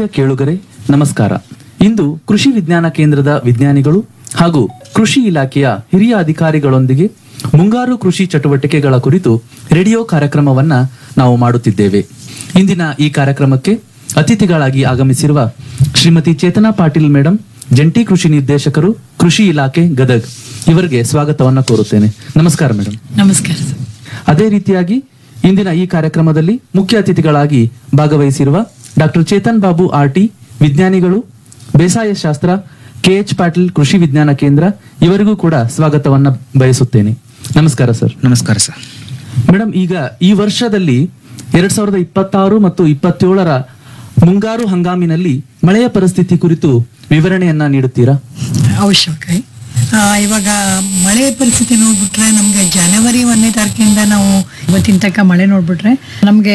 ಕೇಳುಗರೆ ನಮಸ್ಕಾರ. ಇಂದು ಕೃಷಿ ವಿಜ್ಞಾನ ಕೇಂದ್ರದ ವಿಜ್ಞಾನಿಗಳು ಹಾಗೂ ಕೃಷಿ ಇಲಾಖೆಯ ಹಿರಿಯ ಅಧಿಕಾರಿಗಳೊಂದಿಗೆ ಮುಂಗಾರು ಕೃಷಿ ಚಟುವಟಿಕೆಗಳ ಕುರಿತು ರೇಡಿಯೋ ಕಾರ್ಯಕ್ರಮವನ್ನ ನಾವು ಮಾಡುತ್ತಿದ್ದೇವೆ. ಇಂದಿನ ಈ ಕಾರ್ಯಕ್ರಮಕ್ಕೆ ಅತಿಥಿಗಳಾಗಿ ಆಗಮಿಸಿರುವ ಶ್ರೀಮತಿ ಚೇತನಾ ಪಾಟೀಲ್ ಮೇಡಂ, ಜಂಟಿ ಕೃಷಿ ನಿರ್ದೇಶಕರು, ಕೃಷಿ ಇಲಾಖೆ ಗದಗ್, ಇವರಿಗೆ ಸ್ವಾಗತವನ್ನ ಕೋರುತ್ತೇನೆ. ನಮಸ್ಕಾರ ಮೇಡಂ. ನಮಸ್ಕಾರ. ಅದೇ ರೀತಿಯಾಗಿ ಇಂದಿನ ಈ ಕಾರ್ಯಕ್ರಮದಲ್ಲಿ ಮುಖ್ಯ ಅತಿಥಿಗಳಾಗಿ ಭಾಗವಹಿಸಿರುವ ಡಾಕ್ಟರ್ ಚೇತನ್ ಬಾಬು ಆರ್ಟಿ, ವಿಜ್ಞಾನಿಗಳು, ಬೇಸಾಯ ಶಾಸ್ತ್ರ, KH ಪಾಟೀಲ್ ಕೃಷಿ ವಿಜ್ಞಾನ ಕೇಂದ್ರ, ಇವರಿಗೂ ಕೂಡ ಸ್ವಾಗತವನ್ನ ಬಯಸುತ್ತೇನೆ. ನಮಸ್ಕಾರ ಸರ್. ನಮಸ್ಕಾರ ಸರ್. ಮೇಡಮ್, ಈಗ ಈ ವರ್ಷದಲ್ಲಿ 2026 ಮತ್ತು 27ರ ಮುಂಗಾರು ಹಂಗಾಮಿನಲ್ಲಿ ಮಳೆಯ ಪರಿಸ್ಥಿತಿ ಕುರಿತು ವಿವರಣೆಯನ್ನ ನೀಡುತ್ತೀರಾ? ಅವಶ್ಯಕ. ಇವಾಗ ಮಳೆ ಪರಿಸ್ಥಿತಿ ನೋಡ್ಬಿಟ್ರೆ ನಮಗೆ ಜನವರಿ 1ನೇ ತಾರೀಕಿಂದ ನಾವು ಇವತ್ತಿನ ತನಕ ಮಳೆ ನೋಡ್ಬಿಟ್ರೆ ನಮಗೆ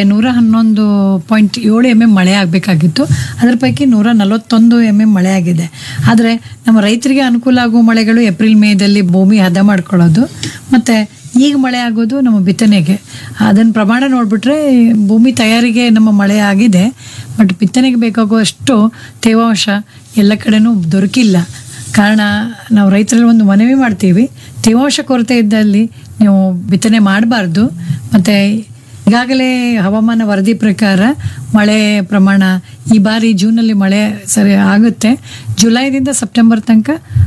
111.7 mm ಮಳೆ ಆಗಬೇಕಾಗಿತ್ತು. ಅದರ ಪೈಕಿ 141 mm ಮಳೆ ಆಗಿದೆ. ಆದರೆ ನಮ್ಮ ರೈತರಿಗೆ ಅನುಕೂಲ ಆಗುವ ಮಳೆಗಳು ಏಪ್ರಿಲ್ ಮೇದಲ್ಲಿ ಭೂಮಿ ಹದ ಮಾಡ್ಕೊಳ್ಳೋದು, ಮತ್ತು ಈಗ ಮಳೆ ಆಗೋದು ನಮ್ಮ ಬಿತ್ತನೆಗೆ. ಅದನ್ನ ಪ್ರಮಾಣ ನೋಡ್ಬಿಟ್ರೆ ಭೂಮಿ ತಯಾರಿಗೆ ನಮ್ಮ ಮಳೆ ಆಗಿದೆ, ಬಟ್ ಬಿತ್ತನೆಗೆ ಬೇಕಾಗುವಷ್ಟು ತೇವಾಂಶ ಎಲ್ಲ ಕಡೆನೂ ದೊರಕಿಲ್ಲ. ಕಾರಣ ನಾವು ರೈತರಲ್ಲಿ ಒಂದು ಮನವಿ ಮಾಡ್ತೀವಿ, ತೇವಾಂಶ ಕೊರತೆ ಇದ್ದಲ್ಲಿ ನೀವು ಬಿತ್ತನೆ ಮಾಡಬಾರ್ದು. ಮತ್ತು ಈಗಾಗಲೇ ಹವಾಮಾನ ವರದಿ ಪ್ರಕಾರ ಮಳೆ ಪ್ರಮಾಣ ಈ ಬಾರಿ ಜೂನಲ್ಲಿ ಮಳೆ ಸರಿ ಆಗುತ್ತೆ. ಜುಲೈದಿಂದ ಸೆಪ್ಟೆಂಬರ್ ತನಕ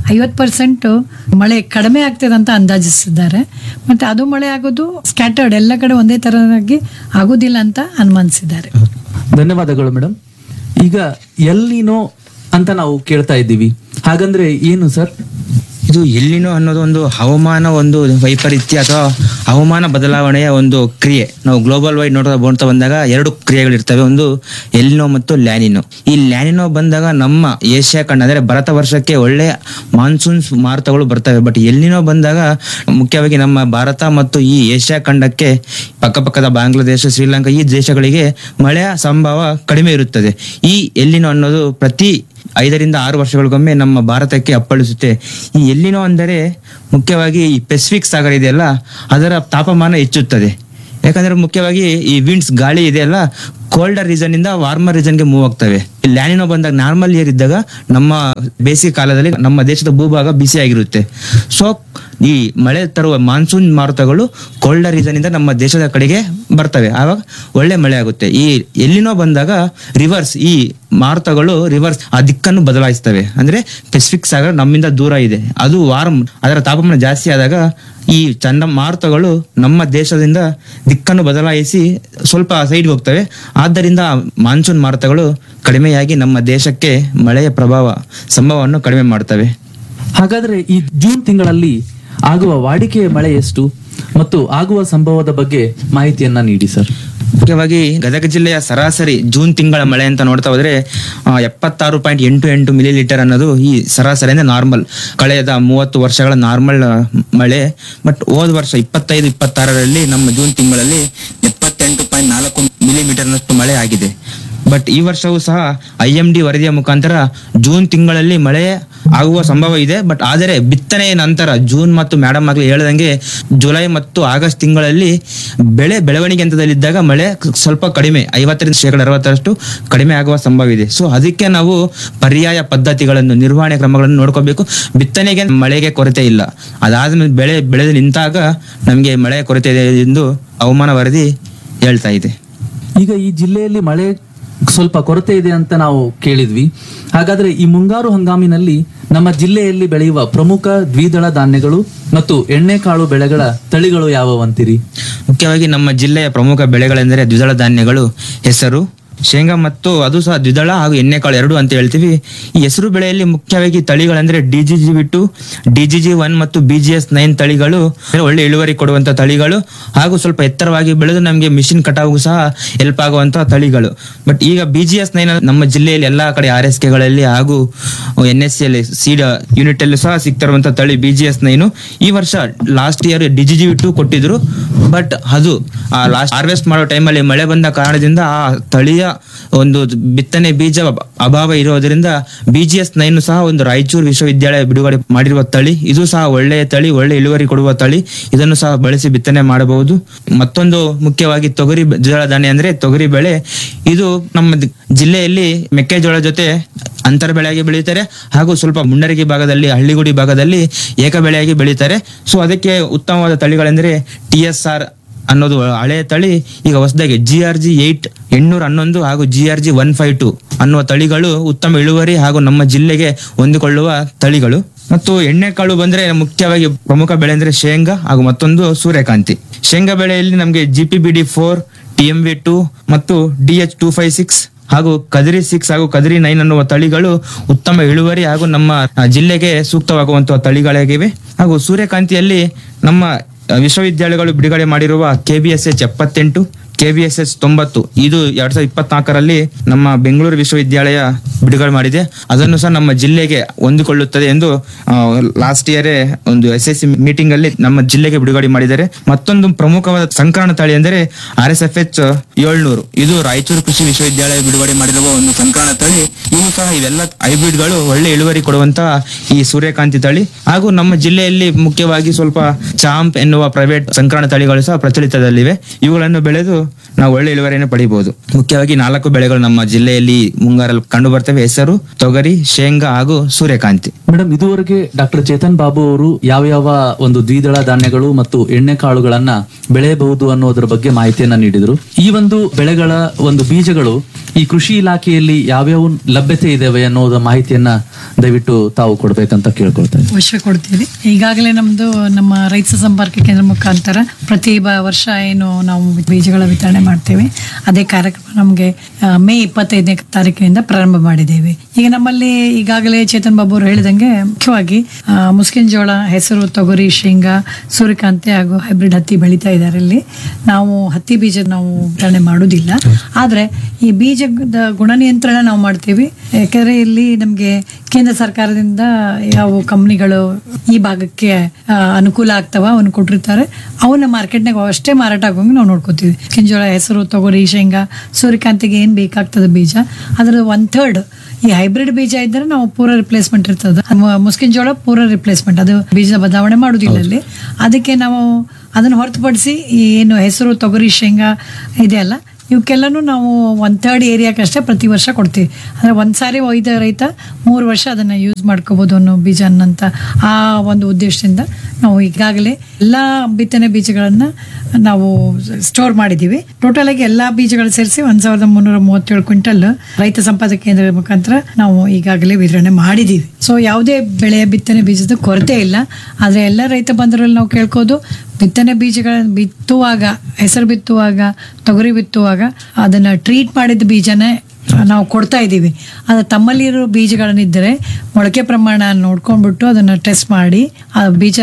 50% ಮಳೆ ಕಡಿಮೆ ಆಗ್ತದೆ ಅಂತ ಅಂದಾಜಿಸಿದ್ದಾರೆ. ಮತ್ತು ಅದು ಮಳೆ ಆಗೋದು ಸ್ಕ್ಯಾಟರ್ಡ್, ಎಲ್ಲ ಕಡೆ ಒಂದೇ ಥರವಾಗಿ ಆಗೋದಿಲ್ಲ ಅಂತ ಅನುಮಾನಿಸಿದ್ದಾರೆ. ಧನ್ಯವಾದಗಳು ಮೇಡಮ್. ಈಗ ಎಲ್ ನೀನೋ ಅಂತ ನಾವು ಕೇಳ್ತಾ ಇದ್ದೀವಿ, ಹಾಗಂದ್ರೆ ಏನು ಸರ್? ಇದು ಎಲ್ಲಿನೋ ಅನ್ನೋದು ಒಂದು ಹವಾಮಾನ ಒಂದು ವೈಪರೀತ್ಯ ಅಥವಾ ಹವಾಮಾನ ಬದಲಾವಣೆಯ ಒಂದು ಕ್ರಿಯೆ. ನಾವು ಗ್ಲೋಬಲ್ ವೈಡ್ ನೋಡ್ತಾ ಬಂದಾಗ 2 ಕ್ರಿಯೆಗಳಿರ್ತವೆ, ಒಂದು ಎಲ್ನಿನೋ ಮತ್ತು ಲ್ಯಾನಿನೋ. ಈ ಲ್ಯಾನಿನೋ ಬಂದಾಗ ನಮ್ಮ ಏಷ್ಯಾ ಖಂಡ ಅಂದರೆ ಭಾರತ ವರ್ಷಕ್ಕೆ ಒಳ್ಳೆಯ ಮಾನ್ಸೂನ್ಸ್ ಮಾರುತಗಳು ಬರ್ತವೆ. ಬಟ್ ಎಲ್ನಿನೋ ಬಂದಾಗ ಮುಖ್ಯವಾಗಿ ನಮ್ಮ ಭಾರತ ಮತ್ತು ಈ ಏಷ್ಯಾ ಖಂಡಕ್ಕೆ ಪಕ್ಕಪಕ್ಕದ ಬಾಂಗ್ಲಾದೇಶ, ಶ್ರೀಲಂಕಾ ಈ ದೇಶಗಳಿಗೆ ಮಳೆಯ ಸಂಭವ ಕಡಿಮೆ ಇರುತ್ತದೆ. ಈ ಎಲ್ಲಿನೋ ಅನ್ನೋದು ಪ್ರತಿ 5ರಿಂದ 6 ವರ್ಷಗಳಿಗೊಮ್ಮೆ ನಮ್ಮ ಭಾರತಕ್ಕೆ ಅಪ್ಪಳಿಸುತ್ತೆ. ಈ ಎಲ್ಲಿನೋ ಅಂದರೆ ಮುಖ್ಯವಾಗಿ ಈ ಪೆಸಿಫಿಕ್ ಸಾಗರ ಇದೆಯಲ್ಲ, ಅದರ ತಾಪಮಾನ ಹೆಚ್ಚುತ್ತದೆ. ಯಾಕಂದ್ರೆ ಮುಖ್ಯವಾಗಿ ಈ ವಿಂಡ್ಸ್ ಗಾಳಿ ಇದೆಯಲ್ಲ, ಕೋಲ್ಡರ್ ರೀಸನ್ ಇಂದ ವಾರ್ಮರ್ ರೀಸನ್ಗೆ ಮೂವ್ ಆಗ್ತವೆ. ಲ್ಯಾನಿನೋ ಬಂದಾಗ ನಾರ್ಮಲ್ ಇಯರ್ ಇದ್ದಾಗ ನಮ್ಮ ಬೇಸಿಗೆ ಕಾಲದಲ್ಲಿ ನಮ್ಮ ದೇಶದ ಭೂಭಾಗ ಬಿಸಿಯಾಗಿರುತ್ತೆ. ಸೊ ಈ ಮಳೆ ತರುವ ಮಾನ್ಸೂನ್ ಮಾರುತಗಳು ಕೋಲ್ಡರ್ ರೀಸನ್ ಇಂದ ನಮ್ಮ ದೇಶದ ಕಡೆಗೆ ಬರ್ತವೆ, ಆವಾಗ ಒಳ್ಳೆ ಮಳೆ ಆಗುತ್ತೆ. ಈ ಎಲ್ಲಿನೋ ಬಂದಾಗ ರಿವರ್ಸ್, ಈ ಮಾರುತಗಳು ರಿವರ್ಸ್ ಆ ದಿಕ್ಕನ್ನು ಬದಲಾಯಿಸ್ತವೆ. ಅಂದ್ರೆ ಪೆಸಿಫಿಕ್ ಸಾಗರ ನಮ್ಮಿಂದ ದೂರ ಇದೆ, ಅದು ವಾರ್ಮ್, ಅದರ ತಾಪಮಾನ ಜಾಸ್ತಿ ಆದಾಗ ಈ ಚಂಡಮಾರುತಗಳು ನಮ್ಮ ದೇಶದಿಂದ ದಿಕ್ಕನ್ನು ಬದಲಾಯಿಸಿ ಸ್ವಲ್ಪ ಸೈಡ್ಗೆ ಹೋಗ್ತವೆ. ಆದ್ದರಿಂದ ಮಾನ್ಸೂನ್ ಮಾರುತಗಳು ಕಡಿಮೆಯಾಗಿ ನಮ್ಮ ದೇಶಕ್ಕೆ ಮಳೆಯ ಪ್ರಭಾವ ಸಂಭವವನ್ನು ಕಡಿಮೆ ಮಾಡ್ತವೆ. ಹಾಗಾದ್ರೆ ಈ ಜೂನ್ ತಿಂಗಳಲ್ಲಿ ಆಗುವ ವಾಡಿಕೆಯ ಮಳೆ ಎಷ್ಟು ಮತ್ತು ಆಗುವ ಸಂಭವದ ಬಗ್ಗೆ ಮಾಹಿತಿಯನ್ನ ನೀಡಿ ಸರ್. ಮುಖ್ಯವಾಗಿ ಗದಗ ಜಿಲ್ಲೆಯ ಸರಾಸರಿ ಜೂನ್ ತಿಂಗಳ ಮಳೆ ಅಂತ ನೋಡ್ತಾ ಹೋದ್ರೆ 76.88 ಮಿಲಿಲೀಟರ್ ಅನ್ನೋದು ಈ ಸರಾಸರಿ ಅಂದ್ರೆ ನಾರ್ಮಲ್, ಕಳೆದ 30 ವರ್ಷಗಳ ನಾರ್ಮಲ್ ಮಳೆ. ಬಟ್ ಹೋದ ವರ್ಷ 25-26ರಲ್ಲಿ ನಮ್ಮ ಜೂನ್ ತಿಂಗಳಲ್ಲಿ 78.4 ಮಿಲಿಮೀಟರ್ ನಷ್ಟು ಮಳೆ ಆಗಿದೆ. ಬಟ್ ಈ ವರ್ಷವೂ ಸಹ IMD ವರದಿಯ ಮುಖಾಂತರ ಜೂನ್ ತಿಂಗಳಲ್ಲಿ ಮಳೆ ಆಗುವ ಸಂಭವ ಇದೆ. ಬಟ್ ಆದರೆ ಬಿತ್ತನೆಯ ನಂತರ ಜೂನ್ ಮತ್ತು ಮೇಡಮ್ ಆಗಲಿ ಹೇಳ್ದಂಗೆ ಜುಲೈ ಮತ್ತು ಆಗಸ್ಟ್ ತಿಂಗಳಲ್ಲಿ ಬೆಳವಣಿಗೆ ಹಂತದಲ್ಲಿದ್ದಾಗ ಮಳೆ ಸ್ವಲ್ಪ ಕಡಿಮೆ, 50% ಕಡಿಮೆ ಆಗುವ ಸಂಭವ ಇದೆ. ಸೊ ಅದಕ್ಕೆ ನಾವು ಪರ್ಯಾಯ ಪದ್ಧತಿಗಳನ್ನು, ನಿರ್ವಹಣೆ ಕ್ರಮಗಳನ್ನು ನೋಡ್ಕೋಬೇಕು. ಬಿತ್ತನೆಗೆ ಮಳೆಗೆ ಕೊರತೆ ಇಲ್ಲ, ಅದಾದ್ಮೇಲೆ ಬೆಳೆದು ನಿಂತಾಗ ನಮಗೆ ಮಳೆ ಕೊರತೆ ಇದೆ ಎಂದು ಹವಾಮಾನ ವರದಿ ಹೇಳ್ತಾ ಇದೆ. ಈಗ ಈ ಜಿಲ್ಲೆಯಲ್ಲಿ ಮಳೆ ಸ್ವಲ್ಪ ಕೊರತೆ ಇದೆ ಅಂತ ನಾವು ಕೇಳಿದ್ವಿ. ಹಾಗಾದ್ರೆ ಈ ಮುಂಗಾರು ಹಂಗಾಮಿನಲ್ಲಿ ನಮ್ಮ ಜಿಲ್ಲೆಯಲ್ಲಿ ಬೆಳೆಯುವ ಪ್ರಮುಖ ದ್ವಿದಳ ಧಾನ್ಯಗಳು ಮತ್ತು ಎಣ್ಣೆಕಾಳು ಬೆಳೆಗಳ ತಳಿಗಳು ಯಾವುವಂತೀರಿ? ಮುಖ್ಯವಾಗಿ ನಮ್ಮ ಜಿಲ್ಲೆಯ ಪ್ರಮುಖ ಬೆಳೆಗಳೆಂದರೆ ದ್ವಿದಳ ಧಾನ್ಯಗಳು ಹೆಸರು, ಶೇಂಗಾ ಮತ್ತು ಅದು ಸಹ ದ್ವಿದಳ ಹಾಗೂ ಎಣ್ಣೆಕಾಳು 2 ಅಂತ ಹೇಳ್ತೀವಿ. ಈ ಹೆಸರು ಬೆಳೆಯಲ್ಲಿ ಮುಖ್ಯವಾಗಿ ತಳಿಗಳಂದ್ರೆ DGG2, DGG1 ಮತ್ತು BGS9 ತಳಿಗಳು ಒಳ್ಳೆ ಇಳುವರಿ ಕೊಡುವಂತ ತಳಿಗಳು, ಹಾಗೂ ಸ್ವಲ್ಪ ಎತ್ತರವಾಗಿ ಬೆಳೆದು ನಮಗೆ ಮಿಷಿನ್ ಕಟಾವು ಸಹ ಹೆಲ್ಪ್ ಆಗುವಂತಹ ತಳಿಗಳು. ಬಟ್ ಈಗ BGS9 ನಮ್ಮ ಜಿಲ್ಲೆಯಲ್ಲಿ ಎಲ್ಲಾ ಕಡೆ RSKಗಳಲ್ಲಿ ಹಾಗೂ NSCಯಲ್ಲಿ ಸೀಡ್ ಯೂನಿಟ್ ಅಲ್ಲೂ ಸಹ ಸಿಗ್ತಿರುವಂತಹ ತಳಿ BGS9. ಈ ವರ್ಷ ಲಾಸ್ಟ್ ಇಯರ್ DGG2 ಕೊಟ್ಟಿದ್ರು, ಬಟ್ ಅದು ಲಾಸ್ಟ್ ಹಾರ್ವೆಸ್ಟ್ ಮಾಡೋ ಟೈಮಲ್ಲಿ ಮಳೆ ಬಂದ ಕಾರಣದಿಂದ ಆ ತಳಿಯ ಒಂದು ಬಿತ್ತನೆ ಬೀಜ ಅಭಾವ ಇರೋದ್ರಿಂದ BGS 9 ಸಹ ಒಂದು ರಾಯಚೂರು ವಿಶ್ವವಿದ್ಯಾಲಯ ಬಿಡುಗಡೆ ಮಾಡಿರುವ ತಳಿ. ಇದು ಸಹ ಒಳ್ಳೆಯ ತಳಿ, ಒಳ್ಳೆ ಇಳುವರಿ ಕೊಡುವ ತಳಿ. ಇದನ್ನು ಸಹ ಬಳಸಿ ಬಿತ್ತನೆ ಮಾಡಬಹುದು. ಮತ್ತೊಂದು ಮುಖ್ಯವಾಗಿ ತೊಗರಿ ಜೋಳ ಧಾನ್ಯ ಅಂದ್ರೆ ತೊಗರಿ ಬೆಳೆ. ಇದು ನಮ್ಮ ಜಿಲ್ಲೆಯಲ್ಲಿ ಮೆಕ್ಕೆಜೋಳ ಜೊತೆ ಅಂತರ ಬೆಳೆಯಾಗಿ ಬೆಳೀತಾರೆ, ಹಾಗೂ ಸ್ವಲ್ಪ ಮುಂಡರಗಿ ಭಾಗದಲ್ಲಿ, ಹಳ್ಳಿಗುಡಿ ಭಾಗದಲ್ಲಿ ಏಕ ಬೆಳೆಯಾಗಿ ಬೆಳೀತಾರೆ. ಸೊ ಅದಕ್ಕೆ ಉತ್ತಮವಾದ ತಳಿಗಳೆಂದರೆ TSR ಅನ್ನೋದು ಹಳೆಯ ತಳಿ. ಈಗ ಹೊಸದಾಗಿ GRG 811 ಹಾಗೂ GRG 152 ಅನ್ನುವ ತಳಿಗಳು ಉತ್ತಮ ಇಳುವರಿ ಹಾಗೂ ನಮ್ಮ ಜಿಲ್ಲೆಗೆ ಹೊಂದಿಕೊಳ್ಳುವ ತಳಿಗಳು. ಮತ್ತು ಎಣ್ಣೆಕಾಳು ಬಂದ್ರೆ ಮುಖ್ಯವಾಗಿ ಪ್ರಮುಖ ಬೆಳೆ ಅಂದ್ರೆ ಶೇಂಗಾ ಹಾಗೂ ಮತ್ತೊಂದು ಸೂರ್ಯಕಾಂತಿ. ಶೇಂಗಾ ಬೆಳೆಯಲ್ಲಿ ನಮಗೆ GPBD 4, TMV 2 ಮತ್ತು DH 256 ಹಾಗೂ ಕದಿರಿ 6 ಹಾಗೂ ಕದಿರಿ 9 ಅನ್ನುವ ತಳಿಗಳು ಉತ್ತಮ ಇಳುವರಿ ಹಾಗೂ ನಮ್ಮ ಜಿಲ್ಲೆಗೆ ಸೂಕ್ತವಾಗುವಂತಹ ತಳಿಗಳಾಗಿವೆ. ಹಾಗೂ ಸೂರ್ಯಕಾಂತಿಯಲ್ಲಿ ನಮ್ಮ ವಿಶ್ವವಿದ್ಯಾಲಯಗಳು ಬಿಡುಗಡೆ ಮಾಡಿರುವ KBSH 78, KBSH 90 ಇದು 2024ರಲ್ಲಿ ನಮ್ಮ ಬೆಂಗಳೂರು ವಿಶ್ವವಿದ್ಯಾಲಯ ಬಿಡುಗಡೆ ಮಾಡಿದೆ. ಅದನ್ನು ಸಹ ನಮ್ಮ ಜಿಲ್ಲೆಗೆ ಹೊಂದಿಕೊಳ್ಳುತ್ತದೆ ಎಂದು ಲಾಸ್ಟ್ ಇಯರ್ ಒಂದು SSC ಮೀಟಿಂಗ್ ಅಲ್ಲಿ ನಮ್ಮ ಜಿಲ್ಲೆಗೆ ಬಿಡುಗಡೆ ಮಾಡಿದ್ದಾರೆ. ಮತ್ತೊಂದು ಪ್ರಮುಖವಾದ ಸಂಕರಣ ತಳಿ ಅಂದರೆ RSFH 700. ಇದು ರಾಯಚೂರು ಕೃಷಿ ವಿಶ್ವವಿದ್ಯಾಲಯ ಬಿಡುಗಡೆ ಮಾಡಿರುವ ಒಂದು ಸಂಕರಣ ತಳಿ. ಇದು ಸಹ ಇವೆಲ್ಲ ಹೈಬ್ರಿಡ್ ಗಳು ಒಳ್ಳೆ ಇಳುವರಿ ಕೊಡುವಂತಹ ಈ ಸೂರ್ಯಕಾಂತಿ ತಳಿ. ಹಾಗೂ ನಮ್ಮ ಜಿಲ್ಲೆಯಲ್ಲಿ ಮುಖ್ಯವಾಗಿ ಸ್ವಲ್ಪ ಚಾಂಪ್ ಎನ್ನುವ ಪ್ರೈವೇಟ್ ಸಂಕರಣ ತಳಿಗಳು ಸಹ ಪ್ರಚಲಿತದಲ್ಲಿವೆ. ಇವುಗಳನ್ನು ಬೆಳೆದು ನಾವು ಒಳ್ಳೆ ಇಳುವರಿಯನ್ನು ಪಡೆಯಬಹುದು. ಮುಖ್ಯವಾಗಿ 4 ಬೆಳೆಗಳು ನಮ್ಮ ಜಿಲ್ಲೆಯಲ್ಲಿ ಮುಂಗಾರಲ್ಲಿ ಕಂಡು ಬರ್ತವೆ: ಹೆಸರು, ತೊಗರಿ, ಶೇಂಗಾ ಹಾಗೂ ಸೂರ್ಯಕಾಂತಿ. ಮೇಡಮ್, ಇದುವರೆಗೆ ಡಾಕ್ಟರ್ ಚೇತನ್ ಬಾಬು ಅವರು ಯಾವ ಒಂದು ದ್ವಿದಳ ಧಾನ್ಯಗಳು ಮತ್ತು ಎಣ್ಣೆ ಕಾಳುಗಳನ್ನ ಬೆಳೆಯಬಹುದು ಅನ್ನೋದ್ರ ಬಗ್ಗೆ ಮಾಹಿತಿಯನ್ನ ನೀಡಿದ್ರು. ಈ ಒಂದು ಬೆಳೆಗಳ ಒಂದು ಬೀಜಗಳು ಈ ಕೃಷಿ ಇಲಾಖೆಯಲ್ಲಿ ಯಾವ್ಯಾವ ಲಭ್ಯತೆ ಇದಾವೆ ಅನ್ನೋದ ಮಾಹಿತಿಯನ್ನ ದಯವಿಟ್ಟು ತಾವು ಕೊಡ್ಬೇಕಂತ ಕೇಳ್ಕೊಳ್ತಾ ಇದ್ದೀನಿ. ಅವಶ್ಯ ಕೊಡ್ತೀವಿ. ಈಗಾಗಲೇ ನಮ್ಮ ರೈತ ಸಂಪರ್ಕ ಕೇಂದ್ರ ಮುಖಾಂತರ ಪ್ರತಿ ವರ್ಷ ಏನು ನಾವು ಬೀಜಗಳ ವಿತರಣೆ ಮಾಡ್ತೇವೆ, ಅದೇ ಕಾರ್ಯಕ್ರಮ ನಮಗೆ ಮೇ 25ನೇ ತಾರೀಕಿನಿಂದ ಪ್ರಾರಂಭ ಮಾಡಿದ್ದೇವೆ. ಈಗ ನಮ್ಮಲ್ಲಿ ಈಗಾಗಲೇ ಚೇತನ್ ಬಾಬು ಅವರು ಹೇಳಿದಂಗೆ ಮುಖ್ಯವಾಗಿ ಮುಸ್ಕಿನ್ ಜೋಳ, ಹೆಸರು, ತೊಗರಿ, ಶೇಂಗಾ, ಸೂರ್ಯಕಾಂತಿ ಹಾಗೂ ಹೈಬ್ರಿಡ್ ಹತ್ತಿ ಬೆಳೀತಾ ಇದ್ದಾರೆ. ಇಲ್ಲಿ ನಾವು ಹತ್ತಿ ಬೀಜ ನಾವು ವಿತರಣೆ ಮಾಡುವುದಿಲ್ಲ, ಆದ್ರೆ ಈ ಬೀಜದ ಗುಣ ನಿಯಂತ್ರಣ ನಾವು ಮಾಡ್ತೀವಿ. ಯಾಕಂದ್ರೆ ಇಲ್ಲಿ ನಮಗೆ ಕೇಂದ್ರ ಸರ್ಕಾರದಿಂದ ಯಾವ ಕಂಪ್ನಿಗಳು ಈ ಭಾಗಕ್ಕೆ ಅನುಕೂಲ ಆಗ್ತಾವ ಅವನ್ನ ಕೊಟ್ಟಿರ್ತಾರೆ, ಅವನ್ನ ಮಾರ್ಕೆಟ್ನಾಗ ಅಷ್ಟೇ ಮಾರಾಟ ಆಗೋಂಗೆ ನಾವು ನೋಡ್ಕೋತೀವಿ. ಕಿಂಜೋಳ, ಹೆಸರು, ತೊಗರಿ, ಶೇಂಗಾ, ಸೂರ್ಯಕಾಂತಿಗೆ ಏನ್ ಬೇಕಾಗ್ತದೆ ಬೀಜ ಅದ್ರ 1/3 ಈ ಹೈಬ್ರಿಡ್ ಬೀಜ ಇದ್ದರೆ ನಾವು ಪೂರ ರಿಪ್ಲೇಸ್ಮೆಂಟ್ ಇರ್ತದೆ. ಮುಸ್ಕಿನ್ ಜೋಳ ಪೂರ ರಿಪ್ಲೇಸ್ಮೆಂಟ್, ಅದು ಬೀಜ ಬದಲಾವಣೆ ಮಾಡುದಿಲ್ಲ ಅಲ್ಲಿ. ಅದಕ್ಕೆ ನಾವು ಅದನ್ನು ಹೊರತುಪಡಿಸಿ ಏನು ಹೆಸರು, ತೊಗರಿ, ಶೇಂಗಾ ಇದೆಯಲ್ಲ ಇವಕ್ಕೆಲ್ಲನೂ ನಾವು 1/3 ಏರಿಯಾಕ್ಕಷ್ಟೇ ಪ್ರತಿ ವರ್ಷ ಕೊಡ್ತೀವಿ. ಅಂದರೆ ಒಂದ್ಸಾರಿ ಒಯ್ದ ರೈತ 3 ವರ್ಷ ಅದನ್ನು ಯೂಸ್ ಮಾಡ್ಕೋಬೋದು ಅನ್ನೋ ಬೀಜ ಅನ್ನಂತ ಆ ಒಂದು ಉದ್ದೇಶದಿಂದ ನಾವು ಈಗಾಗಲೇ ಎಲ್ಲ ಬಿತ್ತನೆ ಬೀಜಗಳನ್ನು ನಾವು ಸ್ಟೋರ್ ಮಾಡಿದ್ದೀವಿ. ಟೋಟಲ್ ಆಗಿ ಎಲ್ಲ ಬೀಜಗಳು ಸೇರಿಸಿ 1337 ಕ್ವಿಂಟಲ್ ರೈತ ಸಂಪಾದಕ ಕೇಂದ್ರದ ಮುಖಾಂತರ ನಾವು ಈಗಾಗಲೇ ವಿತರಣೆ ಮಾಡಿದ್ದೀವಿ. ಸೊ ಯಾವುದೇ ಬೆಳೆಯ ಬಿತ್ತನೆ ಬೀಜದ ಕೊರತೆ ಇಲ್ಲ. ಆದರೆ ಎಲ್ಲ ರೈತ ಬಂಧುಗಳಲ್ಲಿ ನಾವು ಕೇಳ್ಕೋದು, ಬಿತ್ತನೆ ಬೀಜಗಳನ್ನು ಬಿತ್ತುವಾಗ, ಹೆಸರು ಬಿತ್ತುವಾಗ, ತೊಗರಿ ಬಿತ್ತುವಾಗ ಅದನ್ನ ಟ್ರೀಟ್ ಮಾಡಿದ ಬೀಜನೇ ನಾವು ಕೊಡ್ತಾ ಇದ್ದೀವಿ. ಅದು ತಮ್ಮಲ್ಲಿರೋ ಬೀಜಗಳನ್ನಿದ್ದರೆ ಮೊಳಕೆ ಪ್ರಮಾಣ ನೋಡ್ಕೊಂಡ್ಬಿಟ್ಟು ಅದನ್ನ ಟೆಸ್ಟ್ ಮಾಡಿ ಆ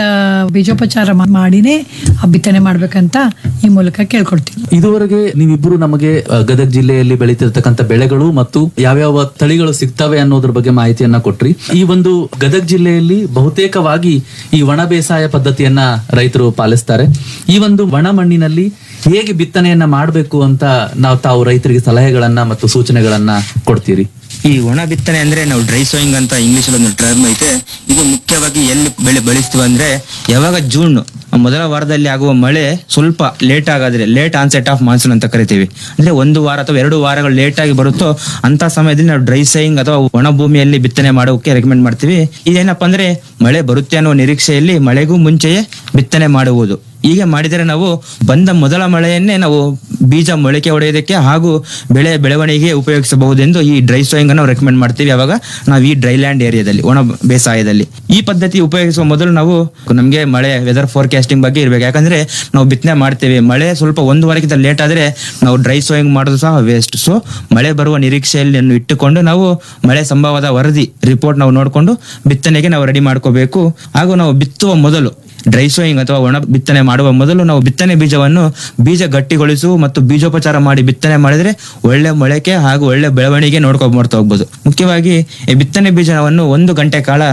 ಬೀಜೋಪಚಾರ ಮಾಡಿನೇ ಬಿತ್ತನೆ ಮಾಡ್ಬೇಕಂತ ಈ ಮೂಲಕ ಕೇಳ್ಕೊಡ್ತೀವಿ. ಇದುವರೆಗೆ ನೀವಿಬ್ಬರು ನಮಗೆ ಗದಗ ಜಿಲ್ಲೆಯಲ್ಲಿ ಬೆಳೀತಿರ್ತಕ್ಕಂಥ ಬೆಳೆಗಳು ಮತ್ತು ಯಾವ್ಯಾವ ತಳಿಗಳು ಸಿಗ್ತವೆ ಅನ್ನೋದ್ರ ಬಗ್ಗೆ ಮಾಹಿತಿಯನ್ನ ಕೊಟ್ರಿ. ಈ ಒಂದು ಗದಗ ಜಿಲ್ಲೆಯಲ್ಲಿ ಬಹುತೇಕವಾಗಿ ಈ ಒಣ ಬೇಸಾಯ ಪದ್ಧತಿಯನ್ನ ರೈತರು ಪಾಲಿಸ್ತಾರೆ. ಈ ಒಂದು ಒಣ ಮಣ್ಣಿನಲ್ಲಿ ಹೇಗೆ ಬಿತ್ತನೆಯನ್ನ ಮಾಡಬೇಕು ಅಂತ ತಾವು ರೈತರಿಗೆ ಸಲಹೆಗಳನ್ನ ಮತ್ತು ಸೂಚನೆಗಳನ್ನ ಕೊಡ್ತೀರಿ? ಈ ಒಣ ಬಿತ್ತನೆ ಅಂದ್ರೆ ನಾವು ಡ್ರೈ ಸೋಯಿಂಗ್ ಅಂತ ಇಂಗ್ಲಿಷ್ ಒಂದು ಟರ್ಮ್ ಐತೆ. ಇದು ಮುಖ್ಯವಾಗಿ ಎಲ್ಲಿ ಬೆಳೆ ಬೆಳೆಸ್ತೀವಿ ಅಂದ್ರೆ ಯಾವಾಗ ಜೂನ್ ಮೊದಲ ವಾರದಲ್ಲಿ ಆಗುವ ಮಳೆ ಸ್ವಲ್ಪ late ಆಗಾದ್ರೆ late onset of monsoon ಅಂತ ಕರಿತೀವಿ. ಅಂದ್ರೆ 1 ವಾರ ಅಥವಾ 2 ವಾರಗಳು ಲೇಟ್ ಆಗಿ ಬರುತ್ತೋ ಅಂತ ಸಮಯದಲ್ಲಿ ನಾವು ಡ್ರೈ ಸೋಯಿಂಗ್ ಅಥವಾ ಒಣ ಭೂಮಿಯಲ್ಲಿ ಬಿತ್ತನೆ ಮಾಡೋಕೆ ರೆಕಮೆಂಡ್ ಮಾಡ್ತೀವಿ. ಇದೇನಪ್ಪ ಅಂದ್ರೆ ಮಳೆ ಬರುತ್ತೆ ಅನ್ನೋ ನಿರೀಕ್ಷೆಯಲ್ಲಿ ಮಳೆಗೂ ಮುಂಚೆಯೇ ಬಿತ್ತನೆ ಮಾಡುವುದು. ಹೀಗೆ ಮಾಡಿದರೆ ನಾವು ಬಂದ ಮೊದಲ ಮಳೆಯನ್ನೇ ನಾವು ಬೀಜ ಮೊಳಕೆ ಹೊಡೆಯೋದಕ್ಕೆ ಹಾಗೂ ಬೆಳೆ ಬೆಳವಣಿಗೆಗೆ ಉಪಯೋಗಿಸಬಹುದೆಂದು ಈ ಡ್ರೈ ಸೋಯಿಂಗ್ ನಾವು ರೆಕಮೆಂಡ್ ಮಾಡ್ತೀವಿ. ಯಾವಾಗ ನಾವು ಈ ಡ್ರೈ ಲ್ಯಾಂಡ್ ಏರಿಯಾದಲ್ಲಿ, ಒಣ ಬೇಸಾಯದಲ್ಲಿ ಈ ಪದ್ಧತಿ ಉಪಯೋಗಿಸುವ ಮೊದಲು ನಾವು ನಮಗೆ ಮಳೆ ವೆದರ್ ಫೋರ್ಕಾಸ್ಟಿಂಗ್ ಬಗ್ಗೆ ಇರಬೇಕು. ಯಾಕಂದ್ರೆ ನಾವು ಬಿತ್ತನೆ ಮಾಡ್ತೇವೆ, ಮಳೆ ಸ್ವಲ್ಪ 1 ವಾರಕ್ಕಿಂತ ಲೇಟ್ ಆದ್ರೆ ನಾವು ಡ್ರೈ ಸೋಯಿಂಗ್ ಮಾಡೋದು ಸಹ ವೇಸ್ಟ್. ಸೊ ಮಳೆ ಬರುವ ನಿರೀಕ್ಷೆಯಲ್ಲಿ ಇಟ್ಟುಕೊಂಡು ನಾವು ಮಳೆ ಸಂಭವದ ವರದಿ ರಿಪೋರ್ಟ್ ನಾವು ನೋಡಿಕೊಂಡು ಬಿತ್ತನೆಗೆ ನಾವು ರೆಡಿ ಮಾಡ್ಕೋಬೇಕು. ಹಾಗೂ ನಾವು ಬಿತ್ತುವ ಮೊದಲು ಡ್ರೈ ಸೋಯಿಂಗ್ ಅಥವಾ ಒಣ ಬಿತ್ತನೆ ಮಾಡುವ ಮೊದಲು ನಾವು ಬಿತ್ತನೆ ಬೀಜವನ್ನು ಬೀಜ ಗಟ್ಟಿಗೊಳಿಸುವ ಮತ್ತು ಬೀಜೋಪಚಾರ ಮಾಡಿ ಬಿತ್ತನೆ ಮಾಡಿದ್ರೆ ಒಳ್ಳೆ ಮೊಳಕೆ ಹಾಗೂ ಒಳ್ಳೆ ಬೆಳವಣಿಗೆ ನೋಡ್ಕೊಂಡು ಮಾಡ್ತಾ ಹೋಗ್ಬೋದು. ಮುಖ್ಯವಾಗಿ ಈ ಬಿತ್ತನೆ ಬೀಜವನ್ನು 1 ಗಂಟೆ ಕಾಲ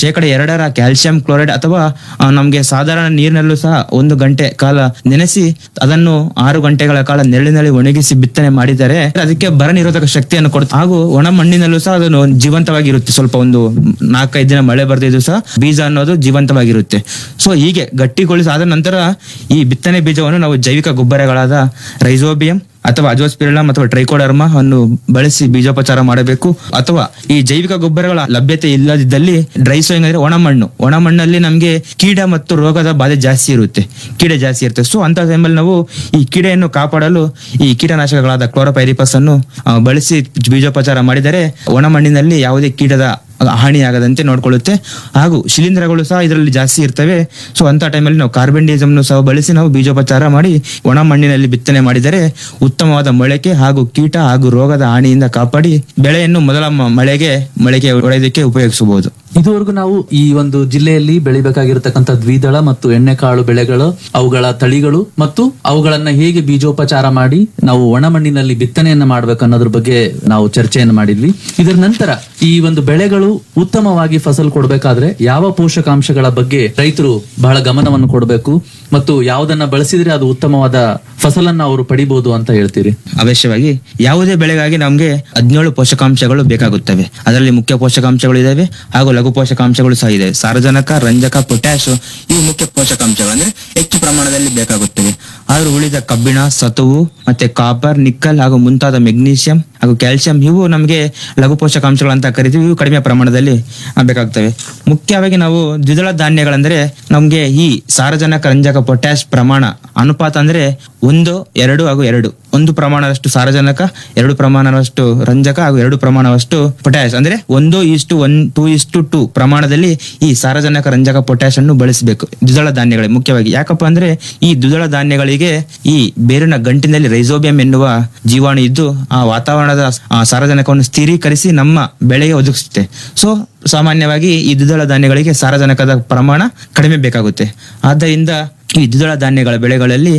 2% ಕ್ಯಾಲ್ಸಿಯಂ ಕ್ಲೋರೈಡ್ ಅಥವಾ ನಮಗೆ ಸಾಧಾರಣ ನೀರಿನಲ್ಲೂ ಸಹ 1 ಗಂಟೆ ಕಾಲ ನೆನೆಸಿ ಅದನ್ನು 6 ಗಂಟೆಗಳ ಕಾಲ ನೆರಳಿನಲ್ಲಿ ಒಣಗಿಸಿ ಬಿತ್ತನೆ ಮಾಡಿದರೆ ಅದಕ್ಕೆ ಬರ ನಿರೋಧಕ ಶಕ್ತಿಯನ್ನು ಕೊಡುತ್ತೆ. ಹಾಗೂ ಒಣ ಮಣ್ಣಿನಲ್ಲೂ ಸಹ ಅದನ್ನು ಜೀವಂತವಾಗಿರುತ್ತೆ. ಸ್ವಲ್ಪ ಒಂದು 4-5 ದಿನ ಮಳೆ ಬರ್ದಿದ್ರು ಸಹ ಬೀಜ ಅನ್ನೋದು ಜೀವಂತವಾಗಿರುತ್ತೆ. ಸೊ ಹೀಗೆ ಗಟ್ಟಿಗೊಳಿಸಾದ ನಂತರ ಈ ಬಿತ್ತನೆ ಬೀಜವನ್ನು ನಾವು ಜೈವಿಕ ಗೊಬ್ಬರಗಳಾದ ರೈಸೋಬಿಯಂ ಅಥವಾ ಅಜೋಸ್ಪಿರಿಲಮ್ ಅಥವಾ ಟ್ರೈಕೋಡರ್ಮಾ ಅನ್ನು ಬಳಸಿ ಬೀಜೋಪಚಾರ ಮಾಡಬೇಕು. ಅಥವಾ ಈ ಜೈವಿಕ ಗೊಬ್ಬರಗಳ ಲಭ್ಯತೆ ಇಲ್ಲದಿದ್ದಲ್ಲಿ ಡ್ರೈ ಸೋಯಿಂಗ್ ಅಂದ್ರೆ ಒಣ ಮಣ್ಣಲ್ಲಿ ನಮಗೆ ಕೀಟ ಮತ್ತು ರೋಗದ ಬಾಧೆ ಜಾಸ್ತಿ ಇರುತ್ತೆ. ಸೊ ಅಂತ ಟೈಮಲ್ಲಿ ನಾವು ಈ ಕೀಡೆಯನ್ನು ಕಾಪಾಡಲು ಈ ಕೀಟನಾಶಕಗಳಾದ ಕ್ಲೋರೋಪೈರಿಪಸ್ ಅನ್ನು ಬಳಸಿ ಬೀಜೋಪಚಾರ ಮಾಡಿದರೆ ಒಣ ಮಣ್ಣಿನಲ್ಲಿ ಯಾವುದೇ ಕೀಟದ ಹಾನಿಯಾಗದಂತೆ ನೋಡ್ಕೊಳ್ಳುತ್ತೆ. ಹಾಗೂ ಶಿಲೀಂಧ್ರಗಳು ಸಹ ಇದರಲ್ಲಿ ಜಾಸ್ತಿ ಇರ್ತವೆ. ಸೊ ಅಂತ ಟೈಮಲ್ಲಿ ನಾವು ಕಾರ್ಬೆಂಡಿಸಮ್ ಸಹ ಬಳಸಿ ನಾವು ಬೀಜೋಪಚಾರ ಮಾಡಿ ಒಣ ಮಣ್ಣಿನಲ್ಲಿ ಬಿತ್ತನೆ ಮಾಡಿದರೆ ಉತ್ತಮವಾದ ಮೊಳಕೆ ಹಾಗೂ ಕೀಟ ಹಾಗೂ ರೋಗದ ಹಾನಿಯಿಂದ ಕಾಪಾಡಿ ಬೆಳೆಯನ್ನು ಮೊದಲ ಮೊಳಕೆ ಹೊಡೆಯೋದಕ್ಕೆ ಉಪಯೋಗಿಸಬಹುದು. ಇದುವರೆಗೂ ನಾವು ಈ ಒಂದು ಜಿಲ್ಲೆಯಲ್ಲಿ ಬೆಳಿಬೇಕಾಗಿರತಕ್ಕಂಥ ದ್ವಿದಳ ಮತ್ತು ಎಣ್ಣೆಕಾಳು ಬೆಳೆಗಳು, ಅವುಗಳ ತಳಿಗಳು ಮತ್ತು ಅವುಗಳನ್ನ ಹೇಗೆ ಬೀಜೋಪಚಾರ ಮಾಡಿ ನಾವು ಒಣ ಮಣ್ಣಿನಲ್ಲಿ ಬಿತ್ತನೆಯನ್ನ ಮಾಡ್ಬೇಕು ಅನ್ನೋದ್ರ ಬಗ್ಗೆ ನಾವು ಚರ್ಚೆಯನ್ನು ಮಾಡಿದ್ವಿ. ಇದರ ನಂತರ ಈ ಒಂದು ಬೆಳೆಗಳು ಉತ್ತಮವಾಗಿ ಫಸಲು ಕೊಡಬೇಕಾದ್ರೆ ಯಾವ ಪೋಷಕಾಂಶಗಳ ಬಗ್ಗೆ ರೈತರು ಬಹಳ ಗಮನವನ್ನು ಕೊಡಬೇಕು ಮತ್ತು ಯಾವುದನ್ನ ಬಳಸಿದ್ರೆ ಅದು ಉತ್ತಮವಾದ ಫಸಲನ್ನ ಅವರು ಪಡಿಬಹುದು ಅಂತ ಹೇಳ್ತೀರಿ? ಅವಶ್ಯವಾಗಿ ಯಾವುದೇ ಬೆಳೆಗಾಗಿ ನಮ್ಗೆ 17 ಪೋಷಕಾಂಶಗಳು ಬೇಕಾಗುತ್ತವೆ. ಅದರಲ್ಲಿ ಮುಖ್ಯ ಪೋಷಕಾಂಶಗಳು ಇದಾವೆ ಹಾಗೂ ಲಘು ಪೋಷಕಾಂಶಗಳು ಸಹ ಇದೆ. ಸಾರಜನಕ, ರಂಜಕ, ಪೊಟ್ಯಾಶ್ ಇವು ಮುಖ್ಯ ಪೋಷಕಾಂಶಗಳು ಅಂದ್ರೆ ಹೆಚ್ಚು ಪ್ರಮಾಣದಲ್ಲಿ ಬೇಕಾಗುತ್ತವೆ. ಆದ್ರೂ ಉಳಿದ ಕಬ್ಬಿಣ, ಸತುವು ಮತ್ತೆ ಕಾಪರ್, ನಿಕ್ಕಲ್ ಹಾಗೂ ಮುಂತಾದ ಮೆಗ್ನೀಷಿಯಂ ಹಾಗೂ ಕ್ಯಾಲ್ಸಿಯಂ ಇವು ನಮಗೆ ಲಘು ಪೋಷಕಾಂಶಗಳು ಅಂತ ಕರಿತೀವಿ. ಇವು ಕಡಿಮೆ ಪ್ರಮಾಣದಲ್ಲಿ ಬೇಕಾಗ್ತವೆ. ಮುಖ್ಯವಾಗಿ ನಾವು ದ್ವಿದಳ ಧಾನ್ಯಗಳಂದ್ರೆ ನಮ್ಗೆ ಈ ಸಾರಜನಕ, ರಂಜಕ, ಪೊಟ್ಯಾಶ್ ಪ್ರಮಾಣ ಅನುಪಾತ ಅಂದ್ರೆ 1, 2 ಹಾಗೂ 2. 1 ಪ್ರಮಾಣದಷ್ಟು ಸಾರಜನಕ, 2 ಪ್ರಮಾಣದಷ್ಟು ರಂಜಕ ಹಾಗೂ 2 ಪ್ರಮಾಣದಷ್ಟು ಪೊಟ್ಯಾಶ್ ಅಂದ್ರೆ 1:1, 2:2 ಪ್ರಮಾಣದಲ್ಲಿ ಈ ಸಾರಜನಕ, ರಂಜಕ, ಪೊಟ್ಯಾಶ್ ಅನ್ನು ಬಳಸಬೇಕು ದ್ವಿದಳ ಧಾನ್ಯಗಳಿಗೆ. ಮುಖ್ಯವಾಗಿ ಯಾಕಪ್ಪ ಅಂದ್ರೆ ಈ ದ್ವಿದಳ ಧಾನ್ಯಗಳಿಗೆ ಈ ಬೇರಿನ ಗಂಟಿನಲ್ಲಿ ರೈಸೋಬಿಯಂ ಎನ್ನುವ ಜೀವಾಣು ಇದ್ದು ಆ ವಾತಾವರಣದ ಸಾರಜನಕವನ್ನು ಸ್ಥಿರೀಕರಿಸಿ ನಮ್ಮ ಬೆಳೆಗೆ ಒದಗಿಸುತ್ತೆ. ಸೊ ಸಾಮಾನ್ಯವಾಗಿ ಈ ದ್ವಿದಳ ಧಾನ್ಯಗಳಿಗೆ ಸಾರಜನಕದ ಪ್ರಮಾಣ ಕಡಿಮೆ ಬೇಕಾಗುತ್ತೆ. ಆದ್ದರಿಂದ ಈ ದ್ವಿದಳ ಧಾನ್ಯಗಳ ಬೆಳೆಗಳಲ್ಲಿ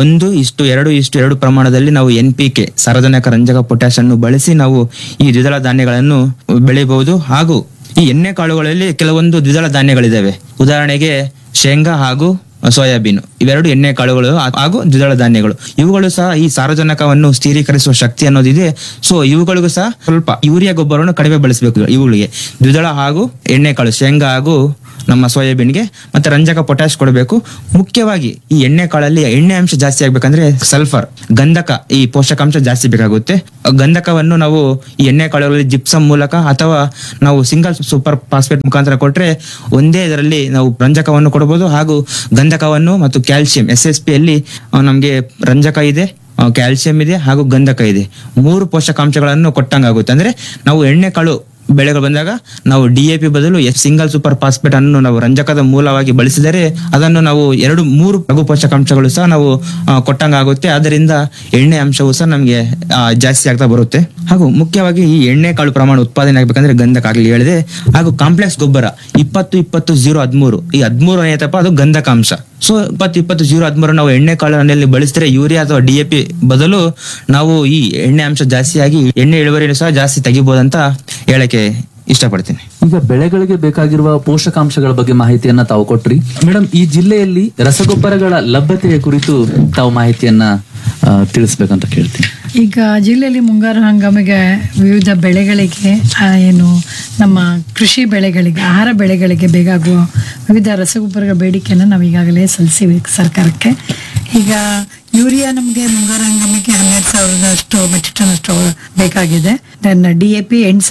1:2:2 ಪ್ರಮಾಣದಲ್ಲಿ ನಾವು NPK ಸಾರಜನಕ, ರಂಜಕ, ಪೊಟ್ಯಾಶ್ ಅನ್ನು ಬಳಸಿ ನಾವು ಈ ದ್ವಿದಳ ಧಾನ್ಯಗಳನ್ನು ಬೆಳೆಯಬಹುದು. ಹಾಗೂ ಈ ಎಣ್ಣೆ ಕಾಳುಗಳಲ್ಲಿ ಕೆಲವೊಂದು ದ್ವಿದಳ ಧಾನ್ಯಗಳಿದಾವೆ. ಉದಾಹರಣೆಗೆ ಶೇಂಗಾ ಹಾಗೂ ಸೋಯಾಬೀನ್ ಇವೆರಡು ಎಣ್ಣೆ ಕಾಳುಗಳು ಹಾಗೂ ದ್ವಿದಳ ಧಾನ್ಯಗಳು. ಇವುಗಳು ಸಹ ಈ ಸಾರಜನಕವನ್ನು ಸ್ಥಿರೀಕರಿಸುವ ಶಕ್ತಿ ಅನ್ನೋದಿದೆ. ಸೊ ಇವುಗಳಿಗೂ ಸಹ ಸ್ವಲ್ಪ ಯೂರಿಯಾ ಗೊಬ್ಬರವನ್ನು ಕಡಿಮೆ ಬಳಸಬೇಕು. ಇವುಗಳಿಗೆ ದ್ವಿದಳ ಹಾಗೂ ಎಣ್ಣೆ ಕಾಳು ಶೇಂಗಾ ಹಾಗೂ ನಮ್ಮ ಸೋಯಾಬೀನ್ಗೆ ಮತ್ತೆ ರಂಜಕ, ಪೊಟ್ಯಾಶ್ ಕೊಡಬೇಕು. ಮುಖ್ಯವಾಗಿ ಈ ಎಣ್ಣೆ ಕಾಳಲ್ಲಿ ಎಣ್ಣೆ ಅಂಶ ಜಾಸ್ತಿ ಆಗ್ಬೇಕಂದ್ರೆ ಸಲ್ಫರ್, ಗಂಧಕ ಈ ಪೋಷಕಾಂಶ ಜಾಸ್ತಿ ಬೇಕಾಗುತ್ತೆ. ಗಂಧಕವನ್ನು ನಾವು ಈ ಎಣ್ಣೆ ಕಾಳುಗಳಲ್ಲಿ ಜಿಪ್ಸಮ್ ಮೂಲಕ ಅಥವಾ ನಾವು ಸಿಂಗಲ್ ಸೂಪರ್ ಫಾಸ್ಫೇಟ್ ಮುಖಾಂತರ ಕೊಟ್ರೆ ಒಂದೇ ಇದರಲ್ಲಿ ನಾವು ರಂಜಕವನ್ನು ಕೊಡಬಹುದು. ಹಾಗೂ ಗಂಧಕವನ್ನು ಮತ್ತು ಕ್ಯಾಲ್ಸಿಯಂ SSP ಅಲ್ಲಿ ನಮ್ಗೆ ರಂಜಕ ಇದೆ, ಕ್ಯಾಲ್ಸಿಯಂ ಇದೆ ಹಾಗೂ ಗಂಧಕ ಇದೆ. 3 ಪೋಷಕಾಂಶಗಳನ್ನು ಕೊಟ್ಟಂಗಾಗುತ್ತೆ. ಅಂದ್ರೆ ನಾವು ಎಣ್ಣೆ ಕಾಳು ಬೆಳೆಗಳು ಬಂದಾಗ ನಾವು DAP ಬದಲು ಸಿಂಗಲ್ ಸೂಪರ್ ಫಾಸ್ಫೇಟ್ ಅನ್ನು ನಾವು ರಂಜಕದ ಮೂಲವಾಗಿ ಬಳಸಿದರೆ ಅದನ್ನು ನಾವು 2-3 ಲಘು ಪೋಷಕಾಂಶಗಳು ಸಹ ನಾವು ಕೊಟ್ಟಂಗಾಗುತ್ತೆ. ಆದ್ದರಿಂದ ಎಣ್ಣೆ ಅಂಶವು ಸಹ ನಮಗೆ ಜಾಸ್ತಿ ಆಗ್ತಾ ಬರುತ್ತೆ. ಹಾಗೂ ಮುಖ್ಯವಾಗಿ ಈ ಎಣ್ಣೆ ಕಾಳು ಪ್ರಮಾಣ ಉತ್ಪಾದನೆ ಆಗ್ಬೇಕಂದ್ರೆ ಗಂಧಕ ಆಗ್ಲಿ ಹೇಳಿದೆ. ಹಾಗೂ ಕಾಂಪ್ಲೆಕ್ಸ್ ಗೊಬ್ಬರ 20-20-0-13 ಈ 13 ಏನೈತಪ್ಪ ಅದು ಗಂಧಕ ಅಂಶ. ಸೊ 20-20-0-13 ನಾವು ಎಣ್ಣೆ ಕಾಳಿನಲ್ಲಿ ಬಳಸಿದ್ರೆ ಯೂರಿಯಾ ಅಥವಾ DAP ಬದಲು ನಾವು ಈ ಎಣ್ಣೆ ಅಂಶ ಜಾಸ್ತಿಯಾಗಿ ಎಣ್ಣೆ ಇಳುವರಿ ಸಹ ಜಾಸ್ತಿ ತೆಗಿಬಹುದಂತ ಹೇಳಕ್ಕೆ ಇಷ್ಟಪಡ್ತೀನಿ. ಈಗ ಬೆಳೆಗಳಿಗೆ ಬೇಕಾಗಿರುವ ಪೋಷಕಾಂಶಗಳ ಬಗ್ಗೆ ಮಾಹಿತಿಯನ್ನ ತಾವು ಕೊಟ್ರಿ. ಮೇಡಮ್, ಈ ಜಿಲ್ಲೆಯಲ್ಲಿ ರಸಗೊಬ್ಬರಗಳ ಲಭ್ಯತೆಯ ಕುರಿತು ತಾವು ಮಾಹಿತಿಯನ್ನ ತಿಳಿಸ್ಬೇಕಂತ ಕೇಳ್ತೀನಿ. ಈಗ ಜಿಲ್ಲೆಯಲ್ಲಿ ಮುಂಗಾರು ಹಂಗಾಮಿಗೆ ವಿವಿಧ ಬೆಳೆಗಳಿಗೆ ಏನು ನಮ್ಮ ಕೃಷಿ ಬೆಳೆಗಳಿಗೆ, ಆಹಾರ ಬೆಳೆಗಳಿಗೆ ಬೇಕಾಗುವ ವಿವಿಧ ರಸಗೊಬ್ಬರಗಳ ಬೇಡಿಕೆಯನ್ನು ನಾವು ಈಗಾಗಲೇ ಸಲ್ಲಿಸಿವಿ ಸರ್ಕಾರಕ್ಕೆ. ಈಗ ಯೂರಿಯಾ ನಮಗೆ ಮುಂಗಾರು ಹಂಗಾಮಿಗೆ 12,000 ಮೆಟ್ರಿಕ್ ಟನ್ ಅಷ್ಟು ಬೇಕಾಗಿದೆ. Then DAP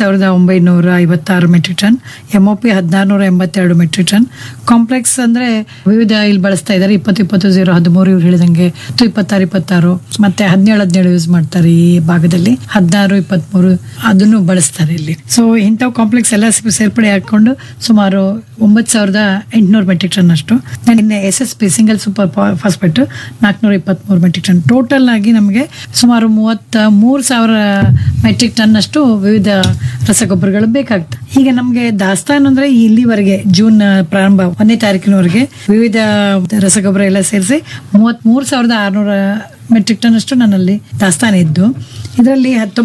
8,956 metric ton, MOP 1,682 metric ton. Complex ಅಂದ್ರೆ ವಿವಿಧ ಇಲ್ಲಿ ಬಳಸ್ತಾ ಇದ್ದಾರೆ 20-20-0-13 ಇವ್ರು ಹೇಳಿದಂಗೆ 26-26 ಮತ್ತೆ 17-17 ಯೂಸ್ ಮಾಡ್ತಾರೆ ಈ ಭಾಗದಲ್ಲಿ, 16-23 ಅದನ್ನು ಬಳಸ್ತಾರೆ ಇಲ್ಲಿ. ಸೊ ಇಂಥವು ಕಾಂಪ್ಲೆಕ್ಸ್ ಎಲ್ಲ ಸೇರ್ಪಡೆ ಹಾಕೊಂಡು ಸುಮಾರು 9,800 ಮೆಟ್ರಿಕ್ ಟನ್ ಅಷ್ಟು. ಇನ್ನು SSP single super phosphate 423 metric ton. Total ಆಗಿ ನಮಗೆ ಸುಮಾರು 33,000 ಮೆಟ್ರಿಕ್ ಟನ್ ಅಷ್ಟು ವಿವಿಧ ರಸಗೊಬ್ಬರಗಳು ಬೇಕಾಗ್ತದೆ. ಈಗ ನಮಗೆ ದಾಸ್ತಾನು ಅಂದ್ರೆ ಇಲ್ಲಿವರೆಗೆ ಜೂನ್ ಪ್ರಾರಂಭ 1ನೇ ತಾರೀಕಿನವರೆಗೆ ವಿವಿಧ ರಸಗೊಬ್ಬರ ಎಲ್ಲ ಸೇರಿಸಿ 33,600 ಮೆಟ್ರಿಕ್ ಟನ್ ಅಷ್ಟು ನನ್ನಲ್ಲಿ ದಾಸ್ತಾನು ಇದ್ದು, ಇದರಲ್ಲಿ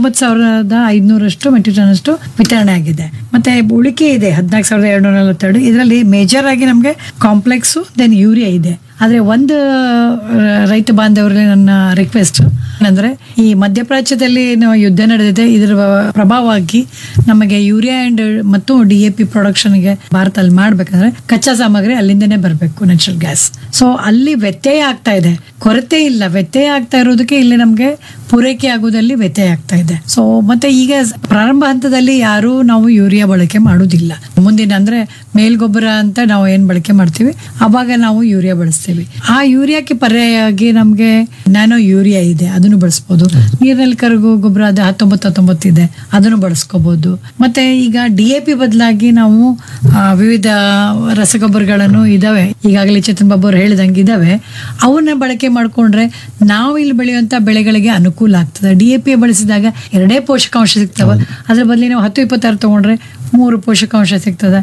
19,500 ಮೆಟ್ರಿಕ್ ಟನ್ ಅಷ್ಟು ವಿತರಣೆ ಆಗಿದೆ. ಮತ್ತೆ ಉಳಿಕೆ ಇದೆ 14,242. ಇದರಲ್ಲಿ ಮೇಜರ್ ಆಗಿ ನಮಗೆ ಕಾಂಪ್ಲೆಕ್ಸು ದೆನ್ ಯೂರಿಯಾ ಇದೆ. ಆದ್ರೆ ಒಂದು ರೈತ ಬಾಂಧವರಲ್ಲಿ ನನ್ನ ರಿಕ್ವೆಸ್ಟ್ ಅಂದ್ರೆ, ಈ ಮಧ್ಯಪ್ರಾಚ್ಯದಲ್ಲಿ ಯುದ್ಧ ನಡೆದಿದೆ, ಇದರ ಪ್ರಭಾವವಾಗಿ ನಮಗೆ ಯೂರಿಯಾ ಅಂಡ್ ಮತ್ತು DAP ಪ್ರೊಡಕ್ಷನ್ಗೆ ಭಾರತದಲ್ಲಿ ಮಾಡ್ಬೇಕಂದ್ರೆ ಕಚ್ಚಾ ಸಾಮಗ್ರಿ ಅಲ್ಲಿಂದನೇ ಬರಬೇಕು, ನ್ಯಾಚುರಲ್ ಗ್ಯಾಸ್. ಸೊ ಅಲ್ಲಿ ವ್ಯತ್ಯಯ ಆಗ್ತಾ ಇದೆ, ಕೊರತೆ ಇಲ್ಲ, ವ್ಯತ್ಯಯ ಆಗ್ತಾ ಇರೋದಕ್ಕೆ ಇಲ್ಲಿ ನಮ್ಗೆ ಪೂರೈಕೆ ಆಗುವುದಲ್ಲಿ ವ್ಯತ್ಯಯ ಆಗ್ತಾ ಇದೆ. ಸೊ ಮತ್ತೆ ಈಗ ಪ್ರಾರಂಭ ಹಂತದಲ್ಲಿ ಯಾರು ನಾವು ಯೂರಿಯಾ ಬಳಕೆ ಮಾಡುವುದಿಲ್ಲ. ಮುಂದಿನ ಅಂದ್ರೆ ಮೇಲ್ಗೊಬ್ಬರ ಅಂತ ನಾವು ಏನ್ ಬಳಕೆ ಮಾಡ್ತೀವಿ ಅವಾಗ ನಾವು ಯೂರಿಯಾ ಬಳಸ್ತೀವಿ. ಆ ಯೂರಿಯಾಕ್ಕೆ ಪರ್ಯಾಯವಾಗಿ ನಮ್ಗೆ ನ್ಯಾನೋ ಯೂರಿಯಾ ಇದೆ, ಅದನ್ನು ಬಳಸ್ಬೋದು. ನೀರಿನಲ್ಲಿ ಕರಗೋ ಗೊಬ್ಬರ ಅದು 19 ಇದೆ, ಅದನ್ನು ಬಳಸ್ಕೋಬಹುದು. ಮತ್ತೆ ಈಗ DAP ಬದಲಾಗಿ ನಾವು ವಿವಿಧ ರಸಗೊಬ್ಬರಗಳನ್ನು ಇದಾವೆ, ಈಗಾಗಲೇ ಚೇತನ್ ಬಾಬು ಅವರು ಹೇಳಿದಂಗೆ ಇದಾವೆ. ಅವನ್ನ ಬಳಕೆ ಮಾಡ್ಕೊಂಡ್ರೆ ನಾವು ಇಲ್ಲಿ ಬೆಳೆಯುವಂತ ಬೆಳೆಗಳಿಗೆ ಅನುಕೂಲ ಆಗ್ತದೆ. DAP ಬಳಸಿದಾಗ 2 ಪೋಷಕಾಂಶ ಸಿಗ್ತವೆ, ಅದ್ರ ಬದಲಿ ನಾವು 10-26 ತಗೊಂಡ್ರೆ 3 ಪೋಷಕಾಂಶ ಸಿಗ್ತದೆ.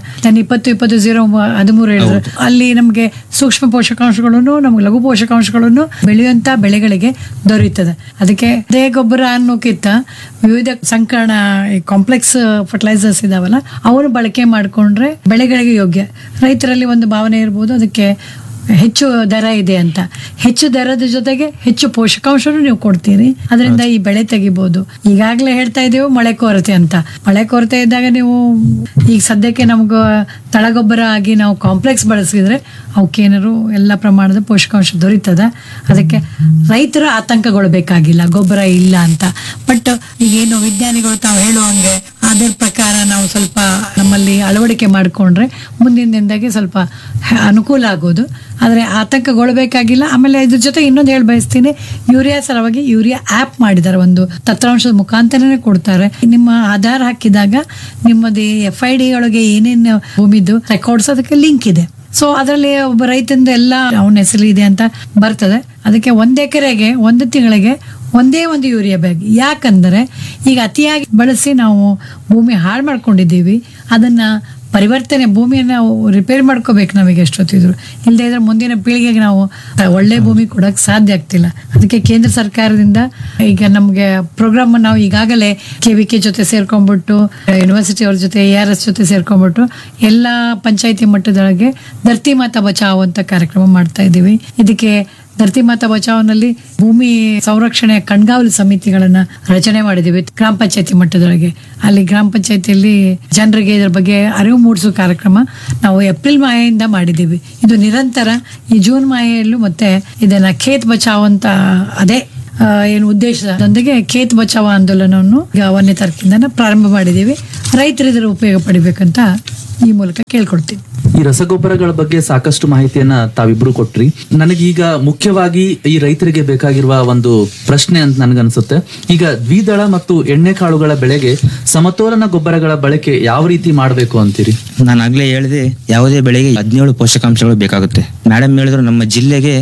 20-20-0-13 ಹೇಳಿದ್ರೆ ಅಲ್ಲಿ ನಮ್ಗೆ ಸೂಕ್ಷ್ಮ ಪೋಷಕಾಂಶಗಳನ್ನು, ನಮ್ಗೆ ಲಘು ಪೋಷಕಾಂಶಗಳನ್ನು ಬೆಳೆಯುವಂತ ಬೆಳೆಗಳಿಗೆ ದೊರೆಯುತ್ತದೆ. ಅದಕ್ಕೆ ಅದೇ ಗೊಬ್ಬರ ಅನ್ನೋಕ್ಕಿಂತ ವಿವಿಧ ಸಂಕರಣ ಕಾಂಪ್ಲೆಕ್ಸ್ ಫರ್ಟಿಲೈಸರ್ಸ್ ಇದಾವಲ್ಲ, ಅವನು ಬಳಕೆ ಮಾಡ್ಕೊಂಡ್ರೆ ಬೆಳೆಗಳಿಗೆ ಯೋಗ್ಯ. ರೈತರಲ್ಲಿ ಒಂದು ಭಾವನೆ ಇರ್ಬೋದು, ಅದಕ್ಕೆ ಹೆಚ್ಚು ದರ ಇದೆ ಅಂತ. ಹೆಚ್ಚು ದರದ ಜೊತೆಗೆ ಹೆಚ್ಚು ಪೋಷಕಾಂಶನೂ ನೀವು ಕೊಡ್ತೀರಿ, ಅದರಿಂದ ಈ ಬೆಳೆ ತೆಗಿಬಹುದು. ಈಗಾಗಲೇ ಹೇಳ್ತಾ ಇದ್ದೇವೆ ಮಳೆ ಕೊರತೆ ಅಂತ. ಮಳೆ ಕೊರತೆ ಇದ್ದಾಗ ನೀವು ಈಗ ಸದ್ಯಕ್ಕೆ ನಮ್ಗೆ ತಳಗೊಬ್ಬರ ಆಗಿ ನಾವು ಕಾಂಪ್ಲೆಕ್ಸ್ ಬಳಸಿದ್ರೆ ಅವಕ್ಕೇನಾದ್ರು ಎಲ್ಲ ಪ್ರಮಾಣದ ಪೋಷಕಾಂಶ ದೊರೀತದ. ಅದಕ್ಕೆ ರೈತರು ಆತಂಕಗೊಳ್ಬೇಕಾಗಿಲ್ಲ ಗೊಬ್ಬರ ಇಲ್ಲ ಅಂತ. ಬಟ್ ಈಗೇನು ವಿಜ್ಞಾನಿಗಳು ತಾವು ಹೇಳುವಂಗೆ ಅದರ ಪ್ರಕಾರ ನಾವು ಸ್ವಲ್ಪ ನಮ್ಮಲ್ಲಿ ಅಳವಡಿಕೆ ಮಾಡಿಕೊಂಡ್ರೆ ಮುಂದಿನ ದಿನದಾಗೆ ಸ್ವಲ್ಪ ಅನುಕೂಲ ಆಗೋದು. ಆದರೆ ಆತಂಕಗೊಳ್ಬೇಕಾಗಿಲ್ಲ. ಆಮೇಲೆ ಇದ್ರ ಜೊತೆ ಇನ್ನೊಂದು ಹೇಳಿ ಬಯಸ್ತೀನಿ, ಯೂರಿಯಾ ಸಲುವಾಗಿ ಯೂರಿಯಾ ಆ್ಯಪ್ ಮಾಡಿದ್ದಾರೆ, ಒಂದು ತಂತ್ರಾಂಶದ ಮುಖಾಂತರನೇ ಕೊಡ್ತಾರೆ. ನಿಮ್ಮ ಆಧಾರ್ ಹಾಕಿದಾಗ ನಿಮ್ಮದು FID ಒಳಗೆ ಏನೇನು ಭೂಮಿದು ರೆಕಾರ್ಡ್ಸ್ ಅದಕ್ಕೆ ಲಿಂಕ್ ಇದೆ. ಸೊ ಅದರಲ್ಲಿ ಒಬ್ಬ ರೈತಂದು ಎಲ್ಲ ಅವನ ಹೆಸರು ಇದೆ ಅಂತ ಬರ್ತದೆ. ಅದಕ್ಕೆ 1 ಎಕರೆಗೆ 1 ತಿಂಗಳಿಗೆ ಒಂದೇ ಒಂದು ಯೂರಿಯಾ ಬ್ಯಾಗ್. ಯಾಕಂದರೆ ಈಗ ಅತಿಯಾಗಿ ಬಳಸಿ ನಾವು ಭೂಮಿ ಹಾಳು ಮಾಡ್ಕೊಂಡಿದ್ದೀವಿ. ಅದನ್ನ ಪರಿವರ್ತನೆ, ಭೂಮಿಯನ್ನು ರಿಪೇರ್ ಮಾಡ್ಕೋಬೇಕು ನಮಗೆ ಎಷ್ಟೊತ್ತಿದ್ರು. ಇಲ್ಲದೆ ಇದ್ರೆ ಮುಂದಿನ ಪೀಳಿಗೆಗೆ ನಾವು ಒಳ್ಳೆ ಭೂಮಿ ಕೊಡೋಕೆ ಸಾಧ್ಯ ಆಗ್ತಿಲ್ಲ. ಅದಕ್ಕೆ ಕೇಂದ್ರ ಸರ್ಕಾರದಿಂದ ಈಗ ನಮಗೆ ಪ್ರೋಗ್ರಾಮ್ ನಾವು ಈಗಾಗಲೇ KVK ಜೊತೆ ಸೇರ್ಕೊಂಡ್ಬಿಟ್ಟು, ಯೂನಿವರ್ಸಿಟಿ ಅವ್ರ ಜೊತೆ ARS ಜೊತೆ ಸೇರ್ಕೊಂಡ್ಬಿಟ್ಟು ಎಲ್ಲ ಪಂಚಾಯತಿ ಮಟ್ಟದೊಳಗೆ ಧರ್ತಿ ಮಾತಾ ಬಚಾವ್ ಅಂತ ಕಾರ್ಯಕ್ರಮ ಮಾಡ್ತಾ ಇದ್ದೀವಿ. ಇದಕ್ಕೆ ಧರ್ತಿ ಮಾತಾ ಬಚಾವ್ನಲ್ಲಿ ಭೂಮಿ ಸಂರಕ್ಷಣೆಯ ಕಣ್ಗಾವಲು ಸಮಿತಿಗಳನ್ನ ರಚನೆ ಮಾಡಿದೀವಿ ಗ್ರಾಮ ಪಂಚಾಯತಿ ಮಟ್ಟದೊಳಗೆ. ಅಲ್ಲಿ ಗ್ರಾಮ ಪಂಚಾಯತಿಯಲ್ಲಿ ಜನರಿಗೆ ಇದರ ಬಗ್ಗೆ ಅರಿವು ಮೂಡಿಸುವ ಕಾರ್ಯಕ್ರಮ ನಾವು ಏಪ್ರಿಲ್ ಮಾಹೆಯಿಂದ ಮಾಡಿದ್ದೀವಿ. ಇದು ನಿರಂತರ ಈ ಜೂನ್ ಮಾಹೆಯಲ್ಲೂ ಮತ್ತೆ ಇದನ್ನ ಖೇತ್ ಬಚಾವ್ ಅಂತ ಅದೇ ಏನು ಉದ್ದೇಶದೊಂದಿಗೆ ಖೇತ್ ಬಚಾವ್ ಆಂದೋಲನವನ್ನು ಈಗ 1ನೇ ತಾರೀಕಿಂದ ಪ್ರಾರಂಭ ಮಾಡಿದ್ದೀವಿ. ರೈತರು ಇದರ ಉಪಯೋಗ ಪಡಿಬೇಕಂತ ಈ ಮೂಲಕ ಕೇಳ್ಕೊಡ್ತೀನಿ. ಈ ರಸಗೊಬ್ಬರಗಳ ಬಗ್ಗೆ ಸಾಕಷ್ಟು ಮಾಹಿತಿಯನ್ನ ತಾವಿಬ್ರು ಕೊಟ್ರಿ. ನನಗೀಗ ಮುಖ್ಯವಾಗಿ ಈ ರೈತರಿಗೆ ಬೇಕಾಗಿರುವ ಒಂದು ಪ್ರಶ್ನೆ ಅಂತ ನನ್ಗನ್ಸುತ್ತೆ. ಈಗ ದ್ವಿದಳ ಮತ್ತು ಎಣ್ಣೆಕಾಳುಗಳ ಬೆಳೆಗೆ ಸಮತೋಲನ ಗೊಬ್ಬರಗಳ ಬಳಕೆ ಯಾವ ರೀತಿ ಮಾಡಬೇಕು ಅಂತೀರಿ? ನಾನು ಆಗ್ಲೇ ಹೇಳಿದೆ, ಯಾವುದೇ ಬೆಳೆಗೆ 17 ಪೋಷಕಾಂಶಗಳು ಬೇಕಾಗುತ್ತೆ. ಮೇಡಮ್ ಹೇಳಿದ್ರು ನಮ್ಮ ಜಿಲ್ಲೆಗೆ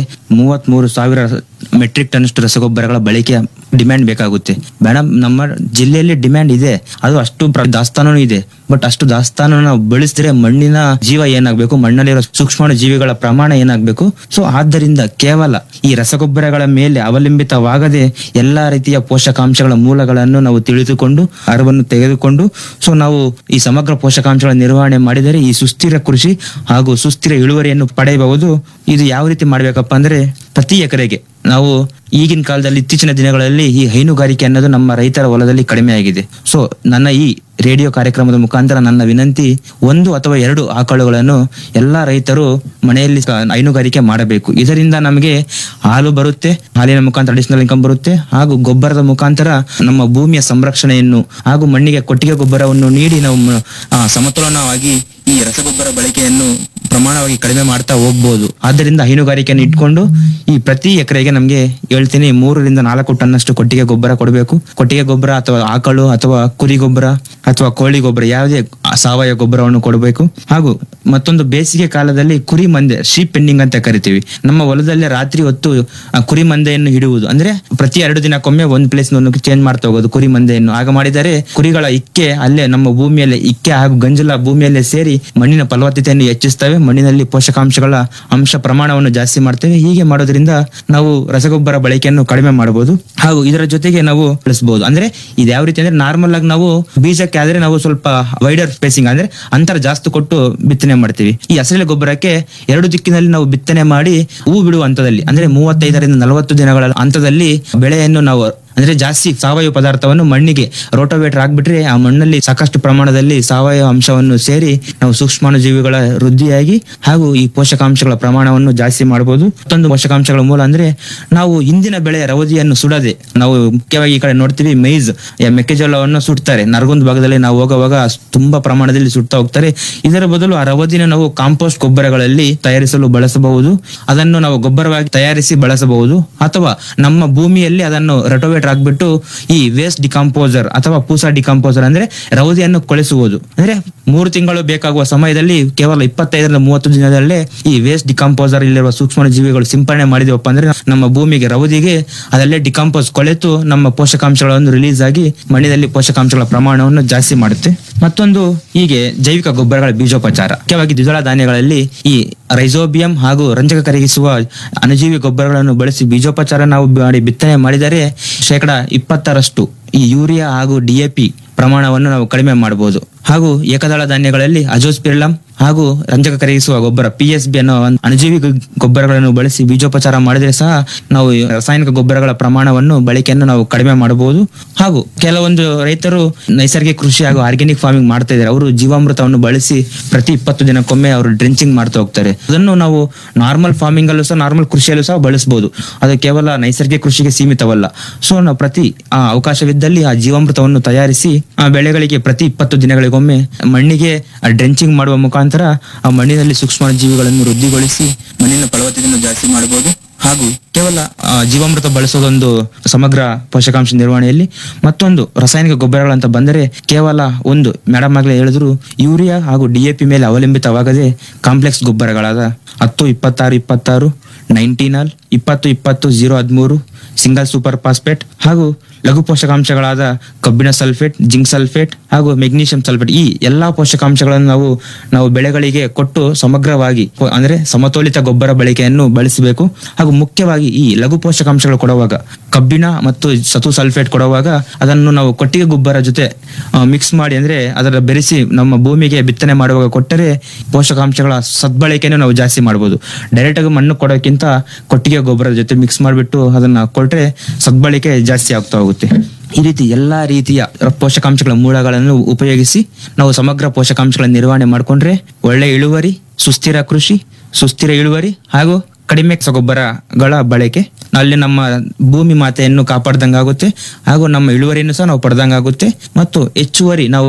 33,000 ಮೆಟ್ರಿಕ್ ಟನ್ ಅಷ್ಟು ರಸಗೊಬ್ಬರಗಳ ಬಳಕೆ ಡಿಮ್ಯಾಂಡ್ ಬೇಕಾಗುತ್ತೆ. ಮೇಡಮ್ ನಮ್ಮ ಜಿಲ್ಲೆಯಲ್ಲಿ ಡಿಮ್ಯಾಂಡ್ ಇದೆ, ಅದು ಅಷ್ಟು ದಾಸ್ತಾನು ಇದೆ. ಬಟ್ ಅಷ್ಟು ದಾಸ್ತಾನು ನಾವು ಬಳಸಿದ್ರೆ ಮಣ್ಣಿನ ಜೀವ ಏನಾಗಬೇಕು, ಮಣ್ಣಲ್ಲಿರೋ ಸೂಕ್ಷ್ಮಾಣು ಜೀವಿಗಳ ಪ್ರಮಾಣ ಏನಾಗಬೇಕು. ಸೊ ಆದ್ದರಿಂದ ಕೇವಲ ಈ ರಸಗೊಬ್ಬರಗಳ ಮೇಲೆ ಅವಲಂಬಿತವಾಗದೆ ಎಲ್ಲಾ ರೀತಿಯ ಪೋಷಕಾಂಶಗಳ ಮೂಲಗಳನ್ನು ನಾವು ತಿಳಿದುಕೊಂಡು ಅರಿವನ್ನು ತೆಗೆದುಕೊಂಡು ಸೊ ನಾವು ಈ ಸಮಗ್ರ ಪೋಷಕಾಂಶಗಳ ನಿರ್ವಹಣೆ ಮಾಡಿದರೆ ಈ ಸುಸ್ಥಿರ ಕೃಷಿ ಹಾಗೂ ಸುಸ್ಥಿರ ಇಳುವರಿಯನ್ನು ಪಡೆಯಬಹುದು. ಇದು ಯಾವ ರೀತಿ ಮಾಡ್ಬೇಕಪ್ಪ ಅಂದ್ರೆ, ಪ್ರತಿ ಎಕರೆಗೆ ನಾವು ಈಗಿನ ಕಾಲದಲ್ಲಿ ಇತ್ತೀಚಿನ ದಿನಗಳಲ್ಲಿ ಈ ಹೈನುಗಾರಿಕೆ ಅನ್ನೋದು ನಮ್ಮ ರೈತರ ಹೊಲದಲ್ಲಿ ಕಡಿಮೆ ಆಗಿದೆ. ಸೊ ನನ್ನ ಈ ರೇಡಿಯೋ ಕಾರ್ಯಕ್ರಮದ ಮುಖಾಂತರ ನನ್ನ ವಿನಂತಿ, 1 ಅಥವಾ 2 ಆಕಳುಗಳನ್ನು ಎಲ್ಲಾ ರೈತರು ಮನೆಯಲ್ಲಿ ಹೈನುಗಾರಿಕೆ ಮಾಡಬೇಕು. ಇದರಿಂದ ನಮಗೆ ಹಾಲು ಬರುತ್ತೆ, ಹಾಲಿನ ಮುಖಾಂತರ ಅಡಿಷನಲ್ ಇನ್ಕಮ್ ಬರುತ್ತೆ, ಹಾಗೂ ಗೊಬ್ಬರದ ಮುಖಾಂತರ ನಮ್ಮ ಭೂಮಿಯ ಸಂರಕ್ಷಣೆಯನ್ನು ಹಾಗೂ ಮಣ್ಣಿಗೆ ಕೊಟ್ಟಿಗೆ ಗೊಬ್ಬರವನ್ನು ನೀಡಿ ನಾವು ಸಮತೋಲನವಾಗಿ ಈ ರಸಗೊಬ್ಬರ ಬಳಕೆಯನ್ನು ಪ್ರಮಾಣವಾಗಿ ಕಡಿಮೆ ಮಾಡ್ತಾ ಹೋಗ್ಬೋದು. ಆದ್ದರಿಂದ ಹೈನುಗಾರಿಕೆಯನ್ನು ಇಟ್ಕೊಂಡು ಈ ಪ್ರತಿ ಎಕರೆಗೆ ನಮ್ಗೆ ಹೇಳ್ತೀನಿ 3-4 ಟನ್ ಅಷ್ಟು ಕೊಟ್ಟಿಗೆ ಗೊಬ್ಬರ ಕೊಡಬೇಕು. ಕೊಟ್ಟಿಗೆ ಗೊಬ್ಬರ ಅಥವಾ ಆಕಳು ಅಥವಾ ಕುರಿ ಗೊಬ್ಬರ ಅಥವಾ ಕೋಳಿ ಗೊಬ್ಬರ ಯಾವುದೇ ಸಾವಯವ ಗೊಬ್ಬರವನ್ನು ಕೊಡಬೇಕು. ಹಾಗೂ ಮತ್ತೊಂದು ಬೇಸಿಗೆ ಕಾಲದಲ್ಲಿ ಕುರಿ ಮಂದೆ, ಶೀಪ್ ಪೆಂಡಿಂಗ್ ಅಂತ ಕರಿತೀವಿ, ನಮ್ಮ ಹೊಲದಲ್ಲೇ ರಾತ್ರಿ ಹೊತ್ತು ಕುರಿ ಮಂದೆಯನ್ನು ಹಿಡುವುದು. ಅಂದ್ರೆ ಪ್ರತಿ 2 ದಿನಕ್ಕೊಮ್ಮೆ ಒಂದು ಪ್ಲೇಸ್ ಚೇಂಜ್ ಮಾಡ್ತಾ ಹೋಗೋದು ಕುರಿ ಮಂದೆಯನ್ನು. ಆಗ ಮಾಡಿದರೆ ಕುರಿಗಳ ಇಕ್ಕೆ ಅಲ್ಲೇ ನಮ್ಮ ಭೂಮಿಯಲ್ಲಿ ಇಕ್ಕೆ ಹಾಗೂ ಗಂಜಲ ಭೂಮಿಯಲ್ಲೇ ಸೇರಿ ಮಣ್ಣಿನ ಫಲವತ್ತತೆಯನ್ನು ಹೆಚ್ಚಿಸ್ತವೆ, ಮಣ್ಣಿನಲ್ಲಿ ಪೋಷಕಾಂಶಗಳ ಅಂಶ ಪ್ರಮಾಣವನ್ನು ಜಾಸ್ತಿ ಮಾಡ್ತೇವೆ. ಹೀಗೆ ಮಾಡೋದ್ರಿಂದ ನಾವು ರಸಗೊಬ್ಬರ ಬಳಕೆಯನ್ನು ಕಡಿಮೆ ಮಾಡಬಹುದು. ಹಾಗೂ ಇದರ ಜೊತೆಗೆ ನಾವು ಬೆಳೆಸಬಹುದು. ಅಂದ್ರೆ ಇದು ಯಾವ ರೀತಿ ಅಂದ್ರೆ, ನಾರ್ಮಲ್ ಆಗಿ ನಾವು ಬೀಜಕ್ಕೆ ಆದ್ರೆ ನಾವು ಸ್ವಲ್ಪ ವೈಡರ್ ಸ್ಪೇಸಿಂಗ್ ಅಂದ್ರೆ ಅಂತರ ಜಾಸ್ತಿ ಕೊಟ್ಟು ಬಿತ್ತನೆ ಮಾಡ್ತೀವಿ. ಈ ಹಸಿರೆಲೆ ಗೊಬ್ಬರಕ್ಕೆ 2 ದಿಕ್ಕಿನಲ್ಲಿ ನಾವು ಬಿತ್ತನೆ ಮಾಡಿ ಹೂ ಬಿಡುವ ಹಂತದಲ್ಲಿ ಅಂದ್ರೆ 35ರಿಂದ 40 ದಿನಗಳ ಹಂತದಲ್ಲಿ ಬೆಳೆಯನ್ನು ನಾವು ಅಂದ್ರೆ ಜಾಸ್ತಿ ಸಾವಯವ ಪದಾರ್ಥವನ್ನು ಮಣ್ಣಿಗೆ ರೋಟೋವೇಟರ್ ಹಾಕ್ಬಿಟ್ರೆ ಆ ಮಣ್ಣಲ್ಲಿ ಸಾಕಷ್ಟು ಪ್ರಮಾಣದಲ್ಲಿ ಸಾವಯವ ಅಂಶವನ್ನು ಸೇರಿ ನಾವು ಸೂಕ್ಷ್ಮಾಣುಜೀವಿಗಳ ವೃದ್ಧಿಯಾಗಿ ಹಾಗೂ ಈ ಪೋಷಕಾಂಶಗಳ ಪ್ರಮಾಣವನ್ನು ಜಾಸ್ತಿ ಮಾಡಬಹುದು. ಮತ್ತೊಂದು ಪೋಷಕಾಂಶಗಳ ಮೂಲ ಅಂದ್ರೆ, ನಾವು ಹಿಂದಿನ ಬೆಳೆಯ ರವದಿಯನ್ನು ಸುಡದೆ, ನಾವು ಮುಖ್ಯವಾಗಿ ಈ ಕಡೆ ನೋಡ್ತೀವಿ ಮೈಜ್ ಮೆಕ್ಕೆಜೋಳವನ್ನು ಸುಡ್ತಾರೆ, ನರಗುಂದ ಭಾಗದಲ್ಲಿ ನಾವು ಹೋಗುವಾಗ ತುಂಬಾ ಪ್ರಮಾಣದಲ್ಲಿ ಸುಡ್ತಾ ಹೋಗ್ತಾರೆ. ಇದರ ಬದಲು ಆ ರವದಿನ ನಾವು ಕಾಂಪೋಸ್ಟ್ ಗೊಬ್ಬರಗಳಲ್ಲಿ ತಯಾರಿಸಲು ಬಳಸಬಹುದು. ಅದನ್ನು ನಾವು ಗೊಬ್ಬರವಾಗಿ ತಯಾರಿಸಿ ಬಳಸಬಹುದು. ಅಥವಾ ನಮ್ಮ ಭೂಮಿಯಲ್ಲಿ ಅದನ್ನು ರೋಟೋವೇಟರ್ ಹಾಕ್ಬಿಟ್ಟು ಈ ವೇಸ್ಟ್ ಡಿಕಂಪೋಸರ್ ಅಥವಾ ಪೂಸಾ ಡಿಕಂಪೋಸರ್ ಅಂದ್ರೆ ರವದಿಯನ್ನು ಕೊಳೆಸುವುದು. ಅಂದ್ರೆ 3 ತಿಂಗಳು ಬೇಕಾಗುವ ಸಮಯದಲ್ಲಿ ಕೇವಲ 25ರಿಂದ 30 ದಿನದಲ್ಲೇ ಈ ವೇಸ್ಟ್ ಡಿಕಂಪೋಸರ್ ಇಲ್ಲಿರುವ ಸೂಕ್ಷ್ಮ ಜೀವಿಗಳು ಸಿಂಪಡಣೆ ಮಾಡಿದವಪ್ಪ ಅಂದ್ರೆ ನಮ್ಮ ಭೂಮಿಗೆ ರವದಿಗೆ ಅದಲ್ಲೇ ಡಿಕಂಪೋಸ್ ಕೊಳೆತು ನಮ್ಮ ಪೋಷಕಾಂಶಗಳನ್ನು ರಿಲೀಸ್ ಆಗಿ ಮಣ್ಣಿನಲ್ಲಿ ಪೋಷಕಾಂಶಗಳ ಪ್ರಮಾಣವನ್ನು ಜಾಸ್ತಿ ಮಾಡುತ್ತೆ. ಮತ್ತೊಂದು ಹೀಗೆ ಜೈವಿಕ ಗೊಬ್ಬರಗಳ ಬೀಜೋಪಚಾರ, ಮುಖ್ಯವಾಗಿ ದ್ವಿದಳ ಧಾನ್ಯಗಳಲ್ಲಿ ಈ ರೈಸೋಬಿಯಂ ಹಾಗೂ ರಂಜಕ ಕರಗಿಸುವ ಅಣುಜೀವಿ ಗೊಬ್ಬರಗಳನ್ನು ಬಳಸಿ ಬೀಜೋಪಚಾರ ನಾವು ಮಾಡಿ ಬಿತ್ತನೆ ಮಾಡಿದರೆ 20% ಈ ಯೂರಿಯಾ ಹಾಗೂ DAP ಪ್ರಮಾಣವನ್ನು ನಾವು ಕಡಿಮೆ ಮಾಡಬಹುದು. ಹಾಗೂ ಏಕದಳ ಧಾನ್ಯಗಳಲ್ಲಿ ಅಜೋಸ್ಪಿರಿಲಂ ಹಾಗೂ ರಂಜಕ ಕರಗಿಸುವ ಗೊಬ್ಬರ PSB ಅನ್ನೋ ಅಣುಜೀವಿ ಗೊಬ್ಬರಗಳನ್ನು ಬಳಸಿ ಬೀಜೋಪಚಾರ ಮಾಡಿದರೆ ಸಹ ನಾವು ರಾಸಾಯನಿಕ ಗೊಬ್ಬರಗಳ ಪ್ರಮಾಣವನ್ನು ಬಳಕೆಯನ್ನು ನಾವು ಕಡಿಮೆ ಮಾಡಬಹುದು. ಹಾಗೂ ಕೆಲವೊಂದು ರೈತರು ನೈಸರ್ಗಿಕ ಕೃಷಿ ಹಾಗೂ ಆರ್ಗ್ಯಾನಿಕ್ ಫಾರ್ಮಿಂಗ್ ಮಾಡ್ತಾ ಇದ್ದಾರೆ. ಅವರು ಜೀವಾಮೃತವನ್ನು ಬಳಸಿ ಪ್ರತಿ 20 ದಿನಕ್ಕೊಮ್ಮೆ ಅವರು ಡ್ರೆಂಚಿಂಗ್ ಮಾಡ್ತಾ ಹೋಗ್ತಾರೆ. ಅದನ್ನು ನಾವು ನಾರ್ಮಲ್ ಫಾರ್ಮಿಂಗ್ ಅಲ್ಲೂ ಸಹ, ನಾರ್ಮಲ್ ಕೃಷಿಯಲ್ಲೂ ಸಹ ಬಳಸಬಹುದು. ಅದು ಕೇವಲ ನೈಸರ್ಗಿಕ ಕೃಷಿಗೆ ಸೀಮಿತವಲ್ಲ. ಸೊ ನಾವು ಪ್ರತಿ ಅವಕಾಶವಿದ್ದಲ್ಲಿ ಆ ಜೀವಾಮೃತವನ್ನು ತಯಾರಿಸಿ ಆ ಬೆಳೆಗಳಿಗೆ ಪ್ರತಿ 20 ದಿನಗಳಿಗೊಮ್ಮೆ ಮಣ್ಣಿಗೆ ಡ್ರೆಂಚಿಂಗ್ ಮಾಡುವ ಮುಖಾಂತರ ಆ ಮಣ್ಣಿನಲ್ಲಿ ಸೂಕ್ಷ್ಮ ಜೀವಿಗಳನ್ನು ವೃದ್ಧಿಗೊಳಿಸಿ ಮಣ್ಣಿನ ಫಲವತ್ತತೆಯನ್ನು ಜಾಸ್ತಿ ಮಾಡಬಹುದು. ಹಾಗೂ ಕೇವಲ ಜೀವಾಮೃತ ಬಳಸೋದೊಂದು ಸಮಗ್ರ ಪೋಷಕಾಂಶ ನಿರ್ವಹಣೆಯಲ್ಲಿ. ಮತ್ತೊಂದು ರಾಸಾಯನಿಕ ಗೊಬ್ಬರಗಳಂತ ಬಂದರೆ, ಕೇವಲ ಒಂದು ಮೇಡಮ್ ಆಗ್ಲೇ ಹೇಳಿದ್ರು, ಯೂರಿಯಾ ಹಾಗೂ DAP ಮೇಲೆ ಅವಲಂಬಿತವಾಗದೆ ಕಾಂಪ್ಲೆಕ್ಸ್ ಗೊಬ್ಬರಗಳಾದ 10-26-26, 19 20-20-0-13, ಸಿಂಗಲ್ ಸೂಪರ್ ಫಾಸ್ಫೇಟ್ ಹಾಗೂ ಲಘು ಪೋಷಕಾಂಶಗಳಾದ ಕಬ್ಬಿಣ ಸಲ್ಫೇಟ್, ಜಿಂಕ್ ಸಲ್ಫೇಟ್ ಹಾಗೂ ಮೆಗ್ನೀಷಿಯಂ ಸಲ್ಫೇಟ್, ಈ ಎಲ್ಲಾ ಪೋಷಕಾಂಶಗಳನ್ನು ನಾವು ಬೆಳೆಗಳಿಗೆ ಕೊಟ್ಟು ಸಮಗ್ರವಾಗಿ ಅಂದ್ರೆ ಸಮತೋಲಿತ ಗೊಬ್ಬರ ಬಳಕೆಯನ್ನು ಬಳಸಬೇಕು. ಹಾಗೂ ಮುಖ್ಯವಾಗಿ ಈ ಲಘು ಪೋಷಕಾಂಶಗಳು ಕೊಡುವಾಗ, ಕಬ್ಬಿಣ ಮತ್ತು ಸತು ಸಲ್ಫೇಟ್ ಕೊಡುವಾಗ ಅದನ್ನು ನಾವು ಕೊಟ್ಟಿಗೆ ಗೊಬ್ಬರ ಜೊತೆ ಮಿಕ್ಸ್ ಮಾಡಿ ಅಂದ್ರೆ ಅದರ ಬೆರೆಸಿ ನಮ್ಮ ಭೂಮಿಗೆ ಬಿತ್ತನೆ ಮಾಡುವಾಗ ಕೊಟ್ಟರೆ ಪೋಷಕಾಂಶಗಳ ಸದ್ಬಳಕೆಯನ್ನು ನಾವು ಜಾಸ್ತಿ ಮಾಡಬಹುದು. ಡೈರೆಕ್ಟ್ ಆಗಿ ಮಣ್ಣು ಕೊಡೋಕ್ಕಿಂತ ಕೊಟ್ಟಿಗೆ ಗೊಬ್ಬರದ ಜೊತೆ ಮಿಕ್ಸ್ ಮಾಡಿಬಿಟ್ಟು ಅದನ್ನ ಕೊಟ್ಟರೆ ಸದ್ಬಳಕೆ ಜಾಸ್ತಿ ಆಗ್ತಾ ಹೋಗುತ್ತೆ. ಈ ರೀತಿ ಎಲ್ಲಾ ರೀತಿಯ ಪೋಷಕಾಂಶಗಳ ಮೂಲಗಳನ್ನು ಉಪಯೋಗಿಸಿ ನಾವು ಸಮಗ್ರ ಪೋಷಕಾಂಶಗಳ ನಿರ್ವಹಣೆ ಮಾಡಿಕೊಂಡ್ರೆ ಒಳ್ಳೆ ಇಳುವರಿ, ಸುಸ್ಥಿರ ಕೃಷಿ, ಸುಸ್ಥಿರ ಇಳುವರಿ ಹಾಗೂ ಕಡಿಮೆ ರಸಗೊಬ್ಬರಗಳ ಬಳಕೆ, ಅಲ್ಲಿ ನಮ್ಮ ಭೂಮಿ ಮಾತೆಯನ್ನು ಕಾಪಾಡ್ದಂಗಾಗುತ್ತೆ ಹಾಗೂ ನಮ್ಮ ಇಳುವರಿಯನ್ನು ಸಹ ನಾವು ಪಡೆದಂಗಾಗುತ್ತೆ. ಮತ್ತು ಹೆಚ್ಚುವರಿ ನಾವು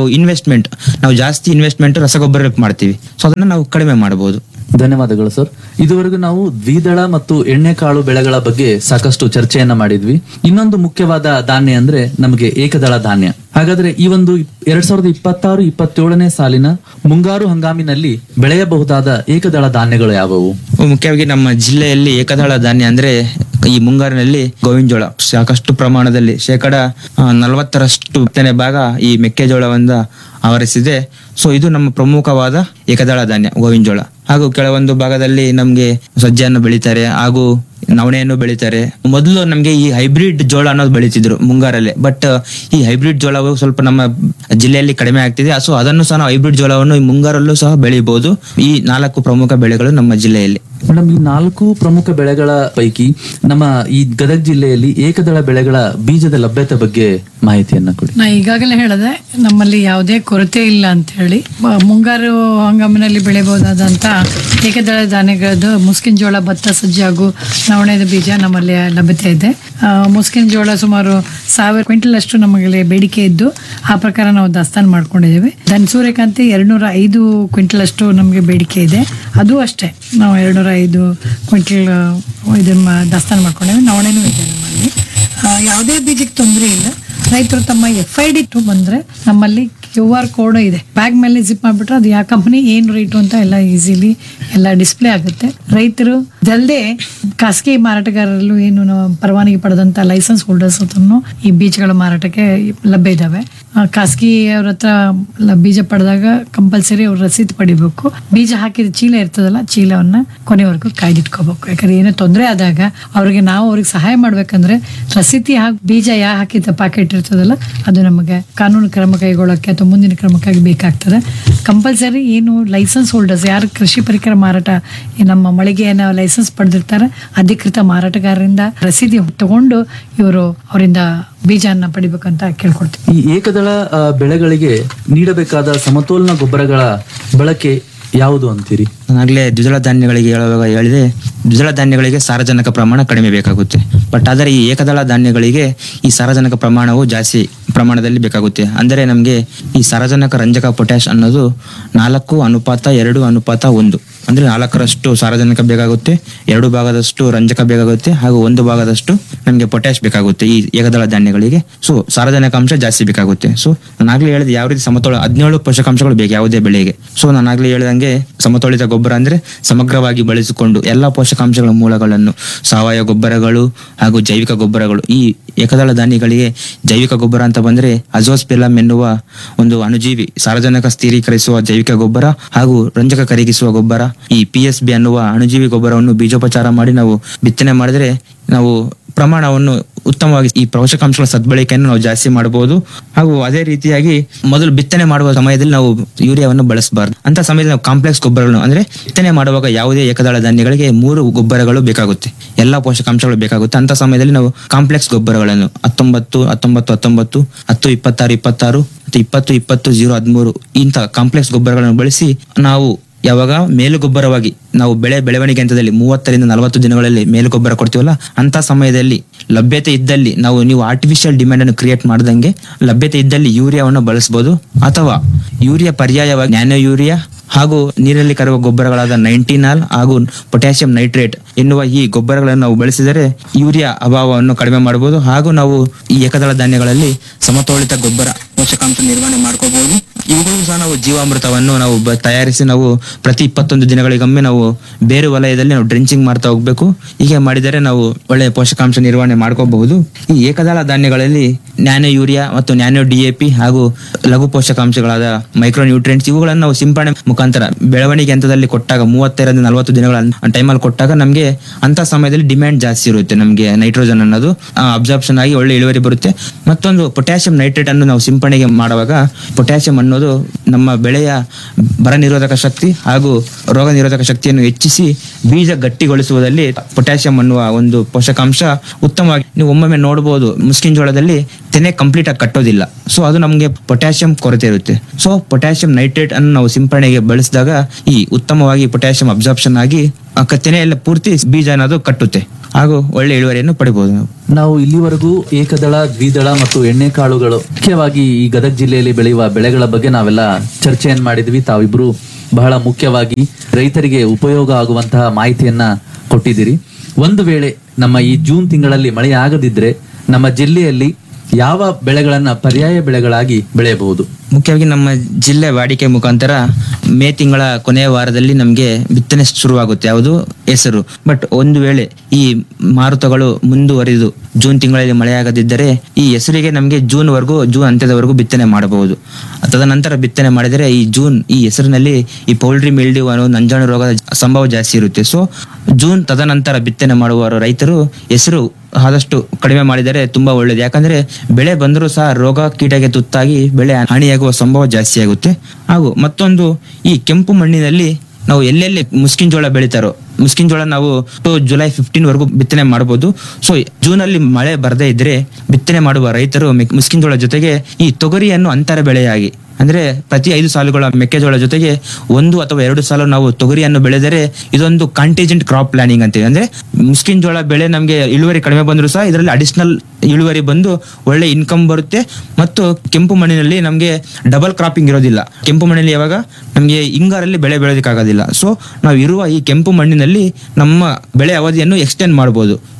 ಜಾಸ್ತಿ ಇನ್ವೆಸ್ಟ್ಮೆಂಟ್ ರಸಗೊಬ್ಬರಕ್ಕೆ ಮಾಡ್ತೀವಿ. ಸೊ ಅದನ್ನ ನಾವು ಕಡಿಮೆ ಮಾಡಬಹುದು. ಧನ್ಯವಾದಗಳು ಸರ್. ಇದುವರೆಗೂ ನಾವು ದ್ವಿದಳ ಮತ್ತು ಎಣ್ಣೆಕಾಳು ಬೆಳೆಗಳ ಬಗ್ಗೆ ಸಾಕಷ್ಟು ಚರ್ಚೆಯನ್ನ ಮಾಡಿದ್ವಿ. ಇನ್ನೊಂದು ಮುಖ್ಯವಾದ ಧಾನ್ಯ ಅಂದ್ರೆ ನಮಗೆ ಏಕದಳ ಧಾನ್ಯ. ಹಾಗಾದ್ರೆ ಈ ಒಂದು 2026-27ನೇ ಸಾಲಿನ ಮುಂಗಾರು ಹಂಗಾಮಿನಲ್ಲಿ ಬೆಳೆಯಬಹುದಾದ ಏಕದಳ ಧಾನ್ಯಗಳು ಯಾವುವು? ಮುಖ್ಯವಾಗಿ ನಮ್ಮ ಜಿಲ್ಲೆಯಲ್ಲಿ ಏಕದಳ ಧಾನ್ಯ ಅಂದ್ರೆ ಈ ಮುಂಗಾರಿನಲ್ಲಿ ಗೋವಿನ ಜೋಳ ಸಾಕಷ್ಟು ಪ್ರಮಾಣದಲ್ಲಿ 40% ಭಾಗ ಈ ಮೆಕ್ಕೆಜೋಳವನ್ನ ಆವರಿಸಿದೆ. ಸೊ ಇದು ನಮ್ಮ ಪ್ರಮುಖವಾದ ಏಕದಳ ಧಾನ್ಯ ಗೋವಿನ ಜೋಳ. ಹಾಗೂ ಕೆಲವೊಂದು ಭಾಗದಲ್ಲಿ ನಮ್ಗೆ ಸಜ್ಜೆಯನ್ನು ಬೆಳಿತಾರೆ ಹಾಗೂ ನವಣೆಯನ್ನು ಬೆಳಿತಾರೆ. ಮೊದಲು ನಮ್ಗೆ ಈ ಹೈಬ್ರಿಡ್ ಜೋಳ ಅನ್ನೋದು ಬೆಳಿತಿದ್ರು ಮುಂಗಾರಲ್ಲೇ. ಬಟ್ ಈ ಹೈಬ್ರಿಡ್ ಜೋಳವು ಸ್ವಲ್ಪ ನಮ್ಮ ಜಿಲ್ಲೆಯಲ್ಲಿ ಕಡಿಮೆ ಆಗ್ತಿದೆ. ಸೊ ಅದನ್ನು ಸಹ ನಾವು ಹೈಬ್ರಿಡ್ ಜೋಳವನ್ನು ಈ ಮುಂಗಾರಲ್ಲೂ ಸಹ ಬೆಳಿಬಹುದು. ಈ 4 ಪ್ರಮುಖ ಬೆಳೆಗಳು ನಮ್ಮ ಜಿಲ್ಲೆಯಲ್ಲಿ. ಮೇಡಮ್, ಈ 4 ಪ್ರಮುಖ ಬೆಳೆಗಳ ಪೈಕಿ ನಮ್ಮ ಈ ಗದಗ ಜಿಲ್ಲೆಯಲ್ಲಿ ಏಕದಳ ಬೆಳೆಗಳ ಬೀಜದ ಲಭ್ಯತೆ ಬಗ್ಗೆ ಮಾಹಿತಿಯನ್ನ ಕೊಡಿ. ನಾ ಈಗಾಗಲೇ ಹೇಳಿದೆ, ನಮ್ಮಲ್ಲಿ ಯಾವುದೇ ಕೊರತೆ ಇಲ್ಲ ಅಂತ ಹೇಳಿ. ಮುಂಗಾರು ಹಂಗಾಮಿನಲ್ಲಿ ಬೆಳೆಯಬಹುದಾದಂತ ಏಕದಳ ಧಾನ್ಯಗಳದ್ದು ಮುಸ್ಕಿನ ಜೋಳ, ಭತ್ತ, ಸಜ್ಜೆ ಹಾಗೂ ನವಣೆದ ಬೀಜ ನಮ್ಮಲ್ಲಿ ಲಭ್ಯತೆ ಇದೆ. ಮುಸ್ಕಿನ ಜೋಳ ಸುಮಾರು 1000 ಕ್ವಿಂಟಲ್ ಅಷ್ಟು ನಮಗೆ ಬೇಡಿಕೆ ಇದ್ದು ಆ ಪ್ರಕಾರ ನಾವು ದಾಸ್ತಾನು ಮಾಡ್ಕೊಂಡಿದ್ದೇವೆ. ಸೂರ್ಯಕಾಂತಿ 205 ಕ್ವಿಂಟಲ್ ಅಷ್ಟು ನಮಗೆ ಬೇಡಿಕೆ ಇದೆ. ಅದು ಅಷ್ಟೇ, ನಾವು 205 ಕ್ವಿಂಟಲ್ ಇದನ್ನ ದಾಸ್ತಾನು ಮಾಡ್ಕೊಂಡೇವೆ. ನವಣೆನೂ ಇದೆ ನಮ್ಮಲ್ಲಿ. ಯಾವುದೇ ಬೀಜಕ್ಕೆ ತೊಂದರೆ ಇಲ್ಲ. ರೈತರು ತಮ್ಮ FID ಬಂದ್ರೆ ನಮ್ಮಲ್ಲಿ QR ಕೋಡ್ ಇದೆ, ಬ್ಯಾಗ್ ಮೇಲೆ ಜಿಪ್ ಮಾಡ್ಬಿಟ್ರೆ ಅದು ಯಾವ ಕಂಪನಿ ಏನು ರೇಟು ಅಂತ ಎಲ್ಲ ಈಸಿಲಿ ಎಲ್ಲ ಡಿಸ್ಪ್ಲೇ ಆಗುತ್ತೆ. ರೈತರು ಇದಲ್ಲದೆ ಖಾಸಗಿ ಮಾರಾಟಗಾರರಲ್ಲೂ ಏನು ಪರವಾನಗಿ ಪಡೆದಂತ ಲೈಸೆನ್ಸ್ ಹೋಲ್ಡರ್ಸ್ ಹತ್ರನು ಈ ಬೀಜಗಳ ಮಾರಾಟಕ್ಕೆ ಲಭ್ಯ ಇದಾವೆ. ಖಾಸಗಿ ಅವ್ರ ಹತ್ರ ಬೀಜ ಪಡೆದಾಗ ಕಂಪಲ್ಸರಿ ಅವ್ರು ರಸೀದಿ ಪಡಿಬೇಕು. ಬೀಜ ಹಾಕಿದ ಚೀಲ ಇರ್ತದಲ್ಲ, ಚೀಲವನ್ನ ಕೊನೆವರೆಗೂ ಕಾಯ್ದಿಟ್ಕೋಬೇಕು. ಯಾಕಂದ್ರೆ ಏನೋ ತೊಂದರೆ ಆದಾಗ ಅವ್ರಿಗೆ ಸಹಾಯ ಮಾಡ್ಬೇಕಂದ್ರೆ ರಸೀದಿ ಬೀಜ ಹಾಕಿದ ಪ್ಯಾಕೆಟ್ ಇರ್ತದಲ್ಲ, ಅದು ನಮಗೆ ಕಾನೂನು ಕ್ರಮ ಕೈಗೊಳ್ಳಕ್ಕೆ ಅಥವಾ ಮುಂದಿನ ಕ್ರಮಕ್ಕಾಗಿ ಬೇಕಾಗ್ತದೆ. ಕಂಪಲ್ಸರಿ ಏನು ಲೈಸೆನ್ಸ್ ಹೋಲ್ಡರ್ಸ್, ಯಾರು ಕೃಷಿ ಪರಿಕರ ಮಾರಾಟ ನಮ್ಮ ಮಳಿಗೆಯನ್ನ ಲೈಸೆನ್ಸ್ ಪಡೆದಿರ್ತಾರೆ, ಅಧಿಕೃತ ಮಾರಾಟಗಾರರಿಂದ ರಸೀದಿ ತಗೊಂಡು ಅವರಿಂದ ಬೀಜನ ಪಡಿಬೇಕಂತ ಕೇಳ್ಕೊಡ್ತೀವಿ. ಈ ಏಕದಳ ಬೆಳೆಗಳಿಗೆ ನೀಡಬೇಕಾದ ಸಮತೋಲನ ಗೊಬ್ಬರಗಳ ಬಳಕೆ ಯಾವುದು ಅಂತೀರಿ? ನಾನಾಗಲೇ ದ್ವಿದಳ ಧಾನ್ಯಗಳಿಗೆ ಹೇಳುವಾಗ ಹೇಳಿದೆ, ದ್ವಿದಳ ಧಾನ್ಯಗಳಿಗೆ ಸಾರಜನಕ ಪ್ರಮಾಣ ಕಡಿಮೆ ಬೇಕಾಗುತ್ತೆ. ಬಟ್ ಆದರೆ ಈ ಏಕದಳ ಧಾನ್ಯಗಳಿಗೆ ಈ ಸಾರಜನಕ ಪ್ರಮಾಣವು ಜಾಸ್ತಿ ಪ್ರಮಾಣದಲ್ಲಿ ಬೇಕಾಗುತ್ತೆ. ಅಂದರೆ ನಮಗೆ ಈ ಸಾರಜನಕ, ರಂಜಕ, ಪೊಟ್ಯಾಶ್ ಅನ್ನೋದು 4:2:1 ಅಂದ್ರೆ 4ರಷ್ಟು ಸಾರಜನಕ ಬೇಕಾಗುತ್ತೆ, 2 ಭಾಗದಷ್ಟು ರಂಜಕ ಬೇಕಾಗುತ್ತೆ, ಹಾಗೂ 1 ಭಾಗದಷ್ಟು ನಮಗೆ ಪೊಟ್ಯಾಶ್ ಬೇಕಾಗುತ್ತೆ ಈ ಏಕದಳ ಧಾನ್ಯಗಳಿಗೆ. ಸೊ ಸಾರಜನಕಾಂಶ ಜಾಸ್ತಿ ಬೇಕಾಗುತ್ತೆ. ಸೊ ನಾನಾಗ್ಲೇ ಹೇಳಿದೆ ಯಾವ ರೀತಿ ಸಮತೋಲ 17 ಪೋಷಕಾಂಶಗಳು ಬೇಕು ಯಾವುದೇ ಬೆಳೆಗೆ. ಸೊ ನಾನಾಗ್ಲೇ ಹೇಳಿದಂಗೆ ಸಮತೋಲಿತ ಗೊಬ್ಬರ ಅಂದ್ರೆ ಸಮಗ್ರವಾಗಿ ಬಳಸಿಕೊಂಡು ಎಲ್ಲಾ ಪೋಷಕಾಂಶಗಳ ಮೂಲಗಳನ್ನು, ಸಾವಯವ ಗೊಬ್ಬರಗಳು ಹಾಗೂ ಜೈವಿಕ ಗೊಬ್ಬರಗಳು. ಈ ಏಕದಳ ಧಾನ್ಯಗಳಿಗೆ ಜೈವಿಕ ಗೊಬ್ಬರ ಅಂತ ಬಂದ್ರೆ ಅಜೋಸ್ಪೆರಮ್ ಎನ್ನುವ ಒಂದು ಅಣುಜೀವಿ ಸಾರಜನಕ ಸ್ಥಿರೀಕರಿಸುವ ಜೈವಿಕ ಗೊಬ್ಬರ ಹಾಗೂ ರಂಜಕ ಕರಗಿಸುವ ಗೊಬ್ಬರ, ಈ PSB ಅನ್ನುವ ಅಣುಜೀವಿ ಗೊಬ್ಬರವನ್ನು ಬೀಜೋಪಚಾರ ಮಾಡಿ ನಾವು ಬಿತ್ತನೆ ಮಾಡಿದ್ರೆ ನಾವು ಪ್ರಮಾಣವನ್ನು ಉತ್ತಮವಾಗಿ ಈ ಪೋಷಕಾಂಶಗಳ ಸದ್ಬಳಕೆಯನ್ನು ನಾವು ಜಾಸ್ತಿ ಮಾಡಬಹುದು. ಹಾಗೂ ಅದೇ ರೀತಿಯಾಗಿ ಮೊದಲು ಬಿತ್ತನೆ ಮಾಡುವ ಸಮಯದಲ್ಲಿ ನಾವು ಯೂರಿಯಾವನ್ನು ಬಳಸಬಾರದು. ಅಂತ ಸಮಯದಲ್ಲಿ ನಾವು ಕಾಂಪ್ಲೆಕ್ಸ್ ಗೊಬ್ಬರಗಳನ್ನು ಅಂದ್ರೆ ಬಿತ್ತನೆ ಮಾಡುವಾಗ ಯಾವುದೇ ಏಕದಳ ಧಾನ್ಯಗಳಿಗೆ 3 ಗೊಬ್ಬರಗಳು ಬೇಕಾಗುತ್ತೆ, ಎಲ್ಲಾ ಪೋಷಕಾಂಶಗಳು ಬೇಕಾಗುತ್ತೆ. ಅಂತ ಸಮಯದಲ್ಲಿ ನಾವು ಕಾಂಪ್ಲೆಕ್ಸ್ ಗೊಬ್ಬರಗಳನ್ನು 19-19-19, 10-26-26 ಮತ್ತು 20-20-0-13 ಇಂಥ ಕಾಂಪ್ಲೆಕ್ಸ್ ಗೊಬ್ಬರಗಳನ್ನು ಬಳಸಿ ನಾವು ಯಾವಾಗ ಮೇಲು ಗೊಬ್ಬರವಾಗಿ ನಾವು ಬೆಳವಣಿಗೆ ಹಂತದಲ್ಲಿ 30 ರಿಂದ 40 ದಿನಗಳಲ್ಲಿ ಮೇಲು ಗೊಬ್ಬರ ಕೊಡ್ತೀವಲ್ಲ, ಅಂತ ಸಮಯದಲ್ಲಿ ಲಭ್ಯತೆ ಇದ್ದಲ್ಲಿ ನೀವು ಆರ್ಟಿಫಿಷಿಯಲ್ ಡಿಮ್ಯಾಂಡ್ ಅನ್ನು ಕ್ರಿಯೇಟ್ ಮಾಡದಂಗೆ ಲಭ್ಯತೆ ಇದ್ದಲ್ಲಿ ಯೂರಿಯಾವನ್ನು ಬಳಸಬಹುದು. ಅಥವಾ ಯೂರಿಯಾ ಪರ್ಯಾಯವಾಗಿ ನ್ಯಾನೋ ಯೂರಿಯಾ ಹಾಗೂ ನೀರಲ್ಲಿ ಕರಗುವ ಗೊಬ್ಬರಗಳಾದ 19 ಹಾಗೂ ಪೊಟ್ಯಾಷಿಯಂ ನೈಟ್ರೇಟ್ ಎನ್ನುವ ಈ ಗೊಬ್ಬರಗಳನ್ನು ನಾವು ಬಳಸಿದರೆ ಯೂರಿಯಾ ಅಭಾವವನ್ನು ಕಡಿಮೆ ಮಾಡಬಹುದು. ಹಾಗೂ ನಾವು ಈ ಏಕದಳ ಧಾನ್ಯಗಳಲ್ಲಿ ಸಮತೋಲಿತ ಗೊಬ್ಬರ ಪೋಷಕಾಂಶ ನಿರ್ವಹಣೆ ಮಾಡ್ಕೋಬಹುದು. ಈಗಲೂ ಸಹ ನಾವು ಜೀವಾಮೃತವನ್ನು ನಾವು ತಯಾರಿಸಿ ನಾವು ಪ್ರತಿ 21 ದಿನಗಳಿಗೊಮ್ಮೆ ನಾವು ಬೇರೆ ವಲಯದಲ್ಲಿ ನಾವು ಡ್ರೆಂಚಿಂಗ್ ಮಾಡ್ತಾ ಹೋಗ್ಬೇಕು. ಹೀಗೆ ಮಾಡಿದರೆ ನಾವು ಒಳ್ಳೆಯ ಪೋಷಕಾಂಶ ನಿರ್ವಹಣೆ ಮಾಡ್ಕೋಬಹುದು. ಈ ಏಕದಳ ಧಾನ್ಯಗಳಲ್ಲಿ ನ್ಯಾನೋ ಯೂರಿಯಾ ಮತ್ತು ನ್ಯಾನೋ DAP ಹಾಗೂ ಲಘು ಪೋಷಕಾಂಶಗಳಾದ ಮೈಕ್ರೋ ನ್ಯೂಟ್ರಿಯೆಂಟ್ಸ್ ಇವುಗಳನ್ನು ನಾವು ಸಿಂಪಡಣೆ ಮುಖಾಂತರ ಬೆಳವಣಿಗೆ ಹಂತದಲ್ಲಿ ಕೊಟ್ಟಾಗ 35 ರಿಂದ 40 ದಿನಗಳ ಟೈಮಲ್ಲಿ ಕೊಟ್ಟಾಗ ನಮಗೆ ಅಂತ ಸಮಯದಲ್ಲಿ ಡಿಮ್ಯಾಂಡ್ ಜಾಸ್ತಿ ಇರುತ್ತೆ. ನಮಗೆ ನೈಟ್ರೋಜನ್ ಅನ್ನೋದು ಅಬ್ಸಾರ್ಪ್ಷನ್ ಆಗಿ ಒಳ್ಳೆ ಇಳುವರಿ ಬರುತ್ತೆ. ಮತ್ತೊಂದು ಪೊಟ್ಯಾಷಿಯಂ ನೈಟ್ರೇಟ್ ಅನ್ನು ನಾವು ಸಿಂಪಡಣೆಗೆ ಮಾಡುವಾಗ ಪೊಟ್ಯಾಷಿಯಂ ಅನ್ನೋದು ನಮ್ಮ ಬೆಳೆಯ ಬರ ನಿರೋಧಕ ಶಕ್ತಿ ಹಾಗೂ ರೋಗ ನಿರೋಧಕ ಶಕ್ತಿಯನ್ನು ಹೆಚ್ಚಿಸಿ ಬೀಜ ಗಟ್ಟಿಗೊಳಿಸುವುದರಲ್ಲಿ ಪೊಟ್ಯಾಷಿಯಂ ಅನ್ನುವ ಒಂದು ಪೋಷಕಾಂಶ ಉತ್ತಮವಾಗಿ ನೀವು ಒಮ್ಮೊಮ್ಮೆ ನೋಡಬಹುದು. ಮುಸ್ಕಿನ ಜೋಳದಲ್ಲಿ ತೆನೆ ಕಂಪ್ಲೀಟ್ ಆಗಿ ಕಟ್ಟೋದಿಲ್ಲ. ಸೊ ಅದು ನಮಗೆ ಪೊಟ್ಯಾಷಿಯಂ ಕೊರತೆ ಇರುತ್ತೆ. ಸೊ ಪೊಟ್ಯಾಷಿಯಂ ನೈಟ್ರೇಟ್ ಅನ್ನು ನಾವು ಸಿಂಪಡಣೆಗೆ ಬಳಸಿದಾಗ ಈ ಉತ್ತಮವಾಗಿ ಪೊಟ್ಯಾಷಿಯಂ ಅಬ್ಸಾರ್ಪ್ಷನ್ ಆಗಿ ತೆನೆಯೆಲ್ಲ ಪೂರ್ತಿ ಬೀಜ ಅನ್ನೋದು ಕಟ್ಟುತ್ತೆ ಹಾಗೂ ಒಳ್ಳೆ ಇಳುವರಿಯನ್ನು ಪಡಿಬಹುದು. ನಾವು ಇಲ್ಲಿವರೆಗೂ ಏಕದಳ, ದ್ವಿದಳ ಮತ್ತು ಎಣ್ಣೆಕಾಳುಗಳು ಮುಖ್ಯವಾಗಿ ಈ ಗದಗ ಜಿಲ್ಲೆಯಲ್ಲಿ ಬೆಳೆಯುವ ಬೆಳೆಗಳ ಬಗ್ಗೆ ನಾವೆಲ್ಲ ಚರ್ಚೆಯನ್ನು ಮಾಡಿದ್ವಿ. ತಾವಿಬ್ರು ಬಹಳ ಮುಖ್ಯವಾಗಿ ರೈತರಿಗೆ ಉಪಯೋಗ ಆಗುವಂತಹ ಮಾಹಿತಿಯನ್ನ ಕೊಟ್ಟಿದ್ದೀರಿ. ಒಂದು ವೇಳೆ ನಮ್ಮ ಈ ಜೂನ್ ತಿಂಗಳಲ್ಲಿ ಮಳೆ ಆಗದಿದ್ರೆ ನಮ್ಮ ಜಿಲ್ಲೆಯಲ್ಲಿ ಯಾವ ಬೆಳೆಗಳನ್ನ ಪರ್ಯಾಯ ಬೆಳೆಗಳಾಗಿ ಬೆಳೆಯಬಹುದು? ಮುಖ್ಯವಾಗಿ ನಮ್ಮ ಜಿಲ್ಲೆ ವಾಡಿಕೆ ಮುಖಾಂತರ ಮೇ ತಿಂಗಳ ಕೊನೆಯ ವಾರದಲ್ಲಿ ನಮಗೆ ಬಿತ್ತನೆ ಶುರುವಾಗುತ್ತೆ, ಯಾವುದು ಹೆಸರು. ಬಟ್ ಒಂದು ವೇಳೆ ಈ ಮಾರುತಗಳು ಮುಂದುವರಿದು ಜೂನ್ ತಿಂಗಳಲ್ಲಿ ಮಳೆಯಾಗದಿದ್ದರೆ ಈ ಹೆಸರಿಗೆ ನಮಗೆ ಜೂನ್ ಅಂತ್ಯದವರೆಗೂ ಬಿತ್ತನೆ ಮಾಡಬಹುದು. ತದನಂತರ ಬಿತ್ತನೆ ಮಾಡಿದರೆ ಈ ಹೆಸರಿನಲ್ಲಿ ಈ ಪೌಲ್ಟ್ರಿ ಮಿಲ್ಡ್ಯೂ ಅನ್ನೋ ನಂಜಾಣು ರೋಗದ ಸಂಭವ ಜಾಸ್ತಿ ಇರುತ್ತೆ. ಸೊ ಜೂನ್ ತದನಂತರ ಬಿತ್ತನೆ ಮಾಡುವ ರೈತರು ಹೆಸರು ಆದಷ್ಟು ಕಡಿಮೆ ಮಾಡಿದರೆ ತುಂಬಾ ಒಳ್ಳೇದು. ಯಾಕಂದ್ರೆ ಬೆಳೆ ಬಂದರೂ ಸಹ ರೋಗ ಕೀಟಕ್ಕೆ ತುತ್ತಾಗಿ ಬೆಳೆ ಹಾನಿಯಾಗುವ ಸಂಭವ ಜಾಸ್ತಿ ಆಗುತ್ತೆ. ಹಾಗೂ ಮತ್ತೊಂದು, ಈ ಕೆಂಪು ಮಣ್ಣಿನಲ್ಲಿ ನಾವು ಎಲ್ಲೆಲ್ಲಿ ಮುಸ್ಕಿನ ಜೋಳ ಬೆಳಿತಾರೋ ಮುಸ್ಕಿನ ಜೋಳ ನಾವು ಜುಲೈ 15 ವರೆಗೂ ಬಿತ್ತನೆ ಮಾಡಬಹುದು. ಸೊ ಜೂನ್ ಅಲ್ಲಿ ಮಳೆ ಬರದೇ ಇದ್ರೆ ಬಿತ್ತನೆ ಮಾಡುವ ರೈತರು ಮುಸ್ಕಿನ ಜೋಳ ಜೊತೆಗೆ ಈ ತೊಗರಿಯನ್ನು ಅಂತರ ಬೆಳೆಯಾಗಿ ಅಂದ್ರೆ ಪ್ರತಿ 5 ಸಾಲುಗಳ ಮೆಕ್ಕೆಜೋಳ ಜೊತೆಗೆ 1 ಅಥವಾ 2 ಸಾಲು ನಾವು ತೊಗರಿಯನ್ನು ಬೆಳೆದರೆ ಇದೊಂದು ಕಾಂಟಿಜೆಂಟ್ ಕ್ರಾಪ್ ಪ್ಲಾನಿಂಗ್ ಅಂತೀವಿ. ಅಂದ್ರೆ ಮುಸ್ಕಿನ ಜೋಳ ಬೆಳೆ ನಮಗೆ ಇಳುವರಿ ಕಡಿಮೆ ಬಂದರೂ ಸಹ ಇದರಲ್ಲಿ ಅಡಿಷನಲ್ ಇಳುವರಿ ಬಂದು ಒಳ್ಳೆ ಇನ್ಕಮ್ ಬರುತ್ತೆ. ಮತ್ತು ಕೆಂಪು ಮಣ್ಣಿನಲ್ಲಿ ನಮಗೆ ಡಬಲ್ ಕ್ರಾಪಿಂಗ್ ಇರೋದಿಲ್ಲ. ಕೆಂಪು ಮಣ್ಣಿನಲ್ಲಿ ಯಾವಾಗ ನಮಗೆ ಹಿಂಗಾರಲ್ಲಿ ಬೆಳೆ ಬೆಳೆಯೋದಕ್ಕಾಗೋದಿಲ್ಲ. ಸೊ ನಾವು ಇರುವ ಈ ಕೆಂಪು ಮಣ್ಣಿನಲ್ಲಿ ನಮ್ಮ ಬೆಳೆ ಅವಧಿಯನ್ನು ಎಕ್ಸ್ಟೆಂಡ್ ಮಾಡಬಹುದು. ಸೊ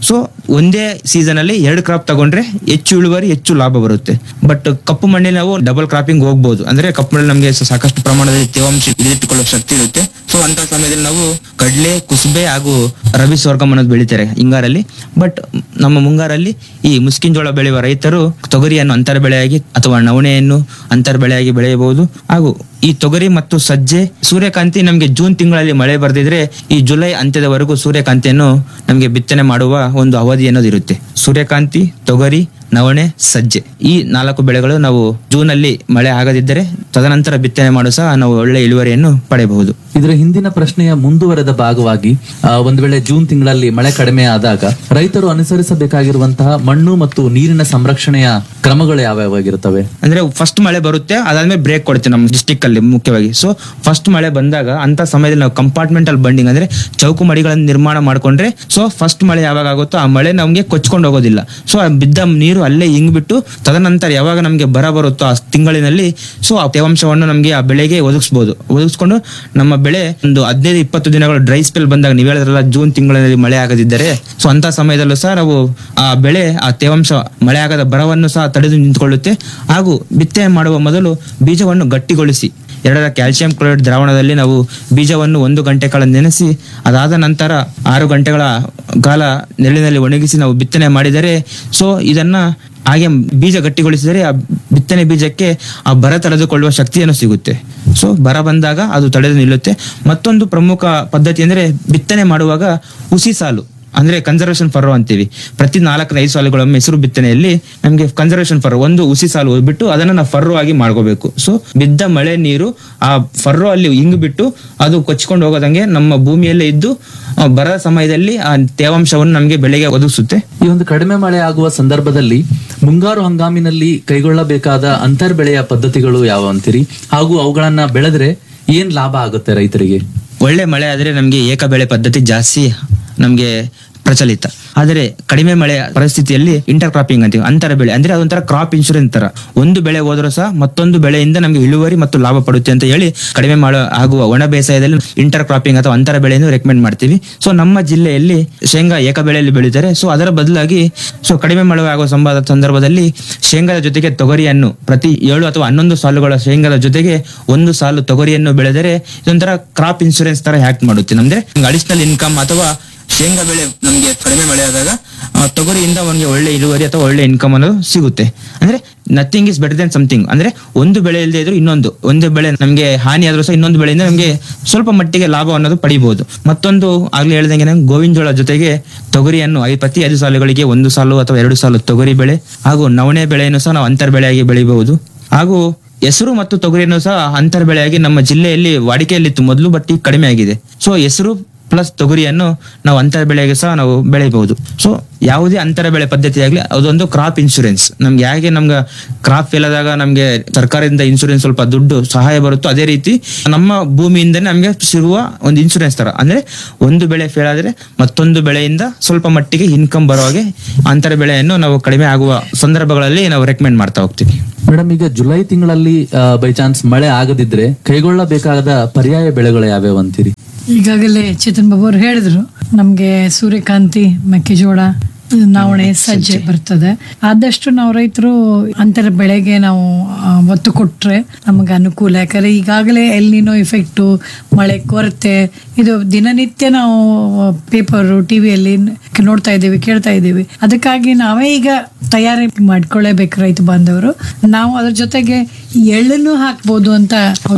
ಒಂದೇ ಸೀಸನ್ ಅಲ್ಲಿ 2 ಕ್ರಾಪ್ ತಗೊಂಡ್ರೆ ಹೆಚ್ಚು ಇಳುವರಿ, ಹೆಚ್ಚು ಲಾಭ ಬರುತ್ತೆ. ಬಟ್ ಕಪ್ಪು ಮಣ್ಣಿನ ನಾವು ಡಬಲ್ ಕ್ರಾಪಿಂಗ್ ಹೋಗ್ಬೋದು. ಅಂದ್ರೆ ಕಪ್ಪು ಮಣ್ಣಲ್ಲಿ ನಮಗೆ ಸಾಕಷ್ಟು ಪ್ರಮಾಣದಲ್ಲಿ ತೇವಾಂಶ ಹಿಡಿದಿಟ್ಟುಕೊಳ್ಳೋ ಶಕ್ತಿ ಇರುತ್ತೆ. ಸೊ ಅಂತ ಸಮಯದಲ್ಲಿ ನಾವು ಕಡಲೆ, ಕುಸುಬೆ ಹಾಗೂ ರಬಿ ಸೋರ್ಗಮ್ ಅನ್ನೋದು ಬೆಳಿತಾರೆ ಹಿಂಗಾರಲ್ಲಿ. ಬಟ್ ನಮ್ಮ ಮುಂಗಾರಲ್ಲಿ ಈ ಮುಸ್ಕಿನ ಜೋಳ ಬೆಳೆಯುವ ರೈತರು ತೊಗರಿಯನ್ನು ಅಂತರ ಬೆಳೆಯಾಗಿ ಅಥವಾ ನವಣೆಯನ್ನು ಅಂತರ ಬೆಳೆಯಾಗಿ ಬೆಳೆಯಬಹುದು. ಹಾಗೂ ಈ ತೊಗರಿ ಮತ್ತು ಸಜ್ಜೆ, ಸೂರ್ಯಕಾಂತಿ ನಮಗೆ ಜೂನ್ ತಿಂಗಳಲ್ಲಿ ಮಳೆ ಬರೆದಿದ್ರೆ ಈ ಜುಲೈ ಅಂತ್ಯದವರೆಗೂ ಸೂರ್ಯಕಾಂತಿಯನ್ನು ನಮಗೆ ಬಿತ್ತನೆ ಮಾಡುವ ಒಂದು ಅವಧಿ ಅನ್ನೋದು ಇರುತ್ತೆ. ಸೂರ್ಯಕಾಂತಿ, ತೊಗರಿ, ನವಣೆ, ಸಜ್ಜೆ ಈ 4 ಬೆಳೆಗಳು ನಾವು ಜೂನ್ ಅಲ್ಲಿ ಮಳೆ ಆಗದಿದ್ದರೆ ತದನಂತರ ಬಿತ್ತನೆ ಮಾಡು ಸಹ ನಾವು ಒಳ್ಳೆ ಇಳುವರಿಯನ್ನು ಪಡೆಯಬಹುದು. ಇದರ ಹಿಂದಿನ ಪ್ರಶ್ನೆಯ ಮುಂದುವರೆದ ಭಾಗವಾಗಿ ಒಂದು ವೇಳೆ ಜೂನ್ ತಿಂಗಳಲ್ಲಿ ಮಳೆ ಕಡಿಮೆ ಆದಾಗ ರೈತರು ಅನುಸರಿಸಬೇಕಾಗಿರುವಂತಹ ಮಣ್ಣು ಮತ್ತು ನೀರಿನ ಸಂರಕ್ಷಣೆಯ ಕ್ರಮಗಳು ಯಾವ್ಯಾವಾಗಿರುತ್ತವೆ? ಅಂದ್ರೆ ಫಸ್ಟ್ ಮಳೆ ಬರುತ್ತೆ, ಅದಾದ್ಮೇಲೆ ಬ್ರೇಕ್ ಕೊಡುತ್ತೆ ನಮ್ಮ ಡಿಸ್ಟಿಕ್ ಅಲ್ಲಿ ಮುಖ್ಯವಾಗಿ. ಸೊ ಫಸ್ಟ್ ಮಳೆ ಬಂದಾಗ ಅಂತ ಸಮಯದಲ್ಲಿ ನಾವು ಕಂಪಾರ್ಟ್ಮೆಂಟಲ್ ಬಂಡಿಂಗ್ ಅಂದ್ರೆ ಚೌಕು ಮಡಿಗಳನ್ನು ನಿರ್ಮಾಣ ಮಾಡ್ಕೊಂಡ್ರೆ ಸೊ ಫಸ್ಟ್ ಮಳೆ ಯಾವಾಗ ಆಗುತ್ತೋ ಆ ಮಳೆ ನಮ್ಗೆ ಕೊಚ್ಕೊಂಡು ಹೋಗೋದಿಲ್ಲ. ಸೊ ಆ ಬಿದ್ದ ನೀರು ಅಲ್ಲೇ ಹಿಂಗ್ಬಿಟ್ಟು ತದನಂತರ ಯಾವಾಗ ನಮ್ಗೆ ಬರ ಬರುತ್ತೋ ಆ ತಿಂಗಳಿನಲ್ಲಿ ಸೊ ಆ ತೇವಾಂಶವನ್ನು ನಮ್ಗೆ ಆ ಬೆಳೆಗೆ ಒದಗಿಸ್ಕೊಂಡು ನಮ್ಮ ಬೆಳೆ ಒಂದು 15-20 ದಿನಗಳು ಡ್ರೈ ಸ್ಪೆಲ್ ಬಂದಾಗ, ನೀವು ಹೇಳಿದ್ರಲ್ಲ ಜೂನ್ ತಿಂಗಳಲ್ಲಿ ಮಳೆ ಆಗದಿದ್ದರೆ, ಸೊ ಅಂತ ಸಮಯದಲ್ಲೂ ಸಹ ನಾವು ಆ ಬೆಳೆ ಆ ತೇವಾಂಶ ಮಳೆ ಆಗದ ಬರವನ್ನು ಸಹ ತಡೆದು ನಿಂತುಕೊಳ್ಳುತ್ತೆ. ಹಾಗೂ ಬಿತ್ತನೆ ಮಾಡುವ ಮೊದಲು ಬೀಜವನ್ನು ಗಟ್ಟಿಗೊಳಿಸಿ 2 ಕ್ಯಾಲ್ಸಿಯಂ ಕ್ಲೋರೈಡ್ ದ್ರಾವಣದಲ್ಲಿ ನಾವು ಬೀಜವನ್ನು 1 ಗಂಟೆ ಕಾಲ ನೆನೆಸಿ ಅದಾದ ನಂತರ 6 ಗಂಟೆಗಳ ಕಾಲ ನೆರಳಿನಲ್ಲಿ ಒಣಗಿಸಿ ನಾವು ಬಿತ್ತನೆ ಮಾಡಿದರೆ ಸೊ ಇದನ್ನ ಹಾಗೆ ಬೀಜ ಗಟ್ಟಿಗೊಳಿಸಿದರೆ ಆ ಬಿತ್ತನೆ ಬೀಜಕ್ಕೆ ಆ ಬರ ತಡೆದುಕೊಳ್ಳುವ ಶಕ್ತಿಯನ್ನು ಸಿಗುತ್ತೆ. ಸೊ ಬರ ಬಂದಾಗ ಅದು ತಡೆದು ನಿಲ್ಲುತ್ತೆ. ಮತ್ತೊಂದು ಪ್ರಮುಖ ಪದ್ಧತಿ ಅಂದ್ರೆ ಬಿತ್ತನೆ ಮಾಡುವಾಗ ಹುಸಿ ಸಾಲು ಅಂದ್ರೆ ಕನ್ಸರ್ವೇಷನ್ ಫರ್ರೋ ಅಂತೀವಿ. ಪ್ರತಿ 4-5 ಸಾಲುಗಳೊಮ್ಮೆ ಹೆಸರು ಬಿತ್ತನೆಯಲ್ಲಿ ನಮಗೆ ಕನ್ಸರ್ವೇಷನ್ ಫರ್ರೋ ಒಂದು ಹುಸಿ ಸಾಲು ಬಿಟ್ಟು ಅದನ್ನ ನಾವು ಫರ್ರೋ ಆಗಿ ಮಾಡ್ಕೋಬೇಕು. ಸೊ ಬಿದ್ದ ಮಳೆ ನೀರು ಆ ಫರ್ರೋ ಅಲ್ಲಿ ಹಿಂಗ್ ಬಿಟ್ಟು ಅದು ಕೊಚ್ಕೊಂಡು ಹೋಗೋದಂಗೆ ನಮ್ಮ ಭೂಮಿಯಲ್ಲೇ ಇದ್ದು ಬರ ಸಮಯದಲ್ಲಿ ಆ ತೇವಾಂಶವನ್ನು ನಮಗೆ ಬೆಳೆಗೆ ಒದಗಿಸುತ್ತೆ. ಈ ಒಂದು ಕಡಿಮೆ ಮಳೆ ಆಗುವ ಸಂದರ್ಭದಲ್ಲಿ ಮುಂಗಾರು ಹಂಗಾಮಿನಲ್ಲಿ ಕೈಗೊಳ್ಳಬೇಕಾದ ಅಂತರ್ ಬೆಳೆಯ ಪದ್ಧತಿಗಳು ಯಾವ ಅಂತೀರಿ? ಹಾಗೂ ಅವುಗಳನ್ನ ಬೆಳೆದ್ರೆ ಏನ್ ಲಾಭ ಆಗುತ್ತೆ ರೈತರಿಗೆ? ಒಳ್ಳೆ ಮಳೆ ಆದ್ರೆ ನಮ್ಗೆ ಏಕ ಬೆಳೆ ಪದ್ಧತಿ ಜಾಸ್ತಿ ನಮ್ಗೆ ಪ್ರಚಲಿತ. ಆದರೆ ಕಡಿಮೆ ಮಳೆ ಪರಿಸ್ಥಿತಿಯಲ್ಲಿ ಇಂಟರ್ ಕ್ರಾಪಿಂಗ್ ಅಂತೀವಿ, ಅಂತರ ಬೆಳೆ ಅಂದ್ರೆ ಅದೊಂಥರ ಕ್ರಾಪ್ ಇನ್ಶೂರೆನ್ಸ್ ತರ. ಒಂದು ಬೆಳೆ ಹೋದ್ರೂ ಸಹ ಮತ್ತೊಂದು ಬೆಳೆಯಿಂದ ನಮಗೆ ಇಳುವರಿ ಮತ್ತು ಲಾಭ ಪಡುತ್ತೆ ಅಂತ ಹೇಳಿ ಕಡಿಮೆ ಮಳೆ ಆಗುವ ಒಣ ಬೇಸಾಯದಲ್ಲಿ ಇಂಟರ್ ಕ್ರಾಪಿಂಗ್ ಅಥವಾ ಅಂತರ ಬೆಳೆಯನ್ನು ರೆಕಮೆಂಡ್ ಮಾಡ್ತೀವಿ. ಸೊ ನಮ್ಮ ಜಿಲ್ಲೆಯಲ್ಲಿ ಶೇಂಗಾ ಏಕ ಬೆಳೆಯಲ್ಲಿ ಬೆಳೀತಾರೆ. ಸೊ ಅದರ ಬದಲಾಗಿ ಸೊ ಕಡಿಮೆ ಮಳೆ ಆಗುವ ಸಂದರ್ಭದಲ್ಲಿ ಶೇಂಗಾದ ಜೊತೆಗೆ ತೊಗರಿಯನ್ನು ಪ್ರತಿ 7 ಅಥವಾ 11 ಸಾಲುಗಳ ಶೇಂಗಾದ ಜೊತೆಗೆ 1 ಸಾಲು ತೊಗರಿಯನ್ನು ಬೆಳೆದರೆ ಇದೊಂಥರ ಕ್ರಾಪ್ ಇನ್ಶೂರೆನ್ಸ್ ತರ ಆಕ್ಟ್ ಮಾಡುತ್ತೆ. ನಮ್ಗೆ ಅಡಿಷನಲ್ ಇನ್ಕಮ್ ಅಥವಾ ಶೇಂಗಾ ಬೆಳೆ ನಮಗೆ ಕಡಿಮೆ ಮಳೆ ಆದಾಗ ಆ ತೊಗರಿಯಿಂದ ನಮಗೆ ಒಳ್ಳೆ ಇಳುವರಿ ಅಥವಾ ಒಳ್ಳೆ ಇನ್ಕಮ್ ಅನ್ನೋದು ಸಿಗುತ್ತೆ. ಅಂದ್ರೆ nothing is better then something. ಅಂದ್ರೆ ಒಂದು ಬೆಳೆ ಇಲ್ಲದೆ ಇದ್ರು ಒಂದು ಬೆಳೆ ನಮಗೆ ಹಾನಿ ಆದ್ರೂ ಸಹ ಇನ್ನೊಂದು ಬೆಳೆಯಿಂದ ನಮಗೆ ಸ್ವಲ್ಪ ಮಟ್ಟಿಗೆ ಲಾಭ ಅನ್ನೋದು ಪಡಿಬಹುದು. ಮತ್ತೊಂದು ಆಗ್ಲೇ ಹೇಳ್ದಂಗೆ ಗೋವಿನ ಜೋಳ ಜೊತೆಗೆ ತೊಗರಿಯನ್ನು ಪ್ರತಿ 5 ಸಾಲುಗಳಿಗೆ 1 ಸಾಲು ಅಥವಾ 2 ಸಾಲು ತೊಗರಿ ಬೆಳೆ ಹಾಗೂ ನವಣೆ ಬೆಳೆಯನ್ನು ಸಹ ನಾವು ಅಂತರ್ ಬೆಳೆಯಾಗಿ ಬೆಳಿಬಹುದು. ಹಾಗೂ ಹೆಸರು ಮತ್ತು ತೊಗರಿಯನ್ನು ಸಹ ಅಂತರ್ ಬೆಳೆಯಾಗಿ ನಮ್ಮ ಜಿಲ್ಲೆಯಲ್ಲಿ ವಾಡಿಕೆಯಲ್ಲಿತ್ತು ಮೊದಲು, ಬಟ್ ಈಗ ಕಡಿಮೆ ಆಗಿದೆ. ಸೊ ಹೆಸರು ಪ್ಲಸ್ ತೊಗರಿಯನ್ನು ನಾವು ಅಂತರ ಬೆಳೆಗೆ ಸಹ ನಾವು ಬೆಳೆಯಬಹುದು. ಸೊ ಯಾವುದೇ ಅಂತರ ಬೆಳೆ ಪದ್ಧತಿ ಆಗ್ಲಿ ಅದೊಂದು ಕ್ರಾಪ್ ಇನ್ಶೂರೆನ್ಸ್. ನಮ್ಗೆ ಹೇಗೆ ನಮ್ಗೆ ಕ್ರಾಪ್ ಫೇಲ್ ಆದಾಗ ನಮ್ಗೆ ಸರ್ಕಾರದಿಂದ ಇನ್ಶೂರೆನ್ಸ್ ಸ್ವಲ್ಪ ದುಡ್ಡು ಸಹಾಯ ಬರುತ್ತೋ ಅದೇ ರೀತಿ ನಮ್ಮ ಭೂಮಿಯಿಂದನೇ ನಮ್ಗೆ ಸಿಗುವ ಒಂದು ಇನ್ಶೂರೆನ್ಸ್ ತರ. ಅಂದ್ರೆ ಒಂದು ಬೆಳೆ ಫೇಲ್ ಆದ್ರೆ ಮತ್ತೊಂದು ಬೆಳೆಯಿಂದ ಸ್ವಲ್ಪ ಮಟ್ಟಿಗೆ ಇನ್ಕಮ್ ಬರೋ ಹಾಗೆ ಅಂತರ ಬೆಳೆಯನ್ನು ನಾವು ಕಡಿಮೆ ಆಗುವ ಸಂದರ್ಭಗಳಲ್ಲಿ ನಾವು ರೆಕಮೆಂಡ್ ಮಾಡ್ತಾ ಹೋಗ್ತೀವಿ. ಮೇಡಮ್, ಈಗ ಜುಲೈ ತಿಂಗಳಲ್ಲಿ ಬೈ ಚಾನ್ಸ್ ಮಳೆ ಆಗದಿದ್ರೆ ಕೈಗೊಳ್ಳಬೇಕಾದ ಪರ್ಯಾಯ ಬೆಳೆಗಳು ಯಾವ್ಯಾವ ಅಂತೀರಿ? ಈಗಾಗಲೇ ಚೇತನ್ ಬಾಬು ಅವರು ಹೇಳಿದ್ರು, ನಮ್ಗೆ ಸೂರ್ಯಕಾಂತಿ, ಮೆಕ್ಕೆಜೋಳ, ನವಣೆ, ಸಜ್ಜೆ ಬರ್ತದೆ. ಆದಷ್ಟು ನಾವು ರೈತರು ಅಂತರ ಬೆಳೆಗೆ ನಾವು ಒತ್ತು ಕೊಟ್ರೆ ನಮಗೆ ಅನುಕೂಲ. ಯಾಕಂದ್ರೆ ಈಗಾಗಲೇ ಎಲ್ನಿನೋ ಇಫೆಕ್ಟು, ಮಳೆ ಕೊರತೆ, ಇದು ದಿನನಿತ್ಯ ನಾವು ಪೇಪರು, ಟಿವಿಯಲ್ಲಿ ನೋಡ್ತಾ ಇದ್ದೀವಿ, ಕೇಳ್ತಾ ಇದ್ದೀವಿ. ಅದಕ್ಕಾಗಿ ನಾವೇ ಈಗ ತಯಾರಿ ಮಾಡ್ಕೊಳ್ಳೇಬೇಕು ರೈತ ಬಾಂಧವರು. ನಾವು ಅದ್ರ ಜೊತೆಗೆ ಎಳ್ಳನ್ನು ಹಾಕ್ಬೋದು ಅಂತ.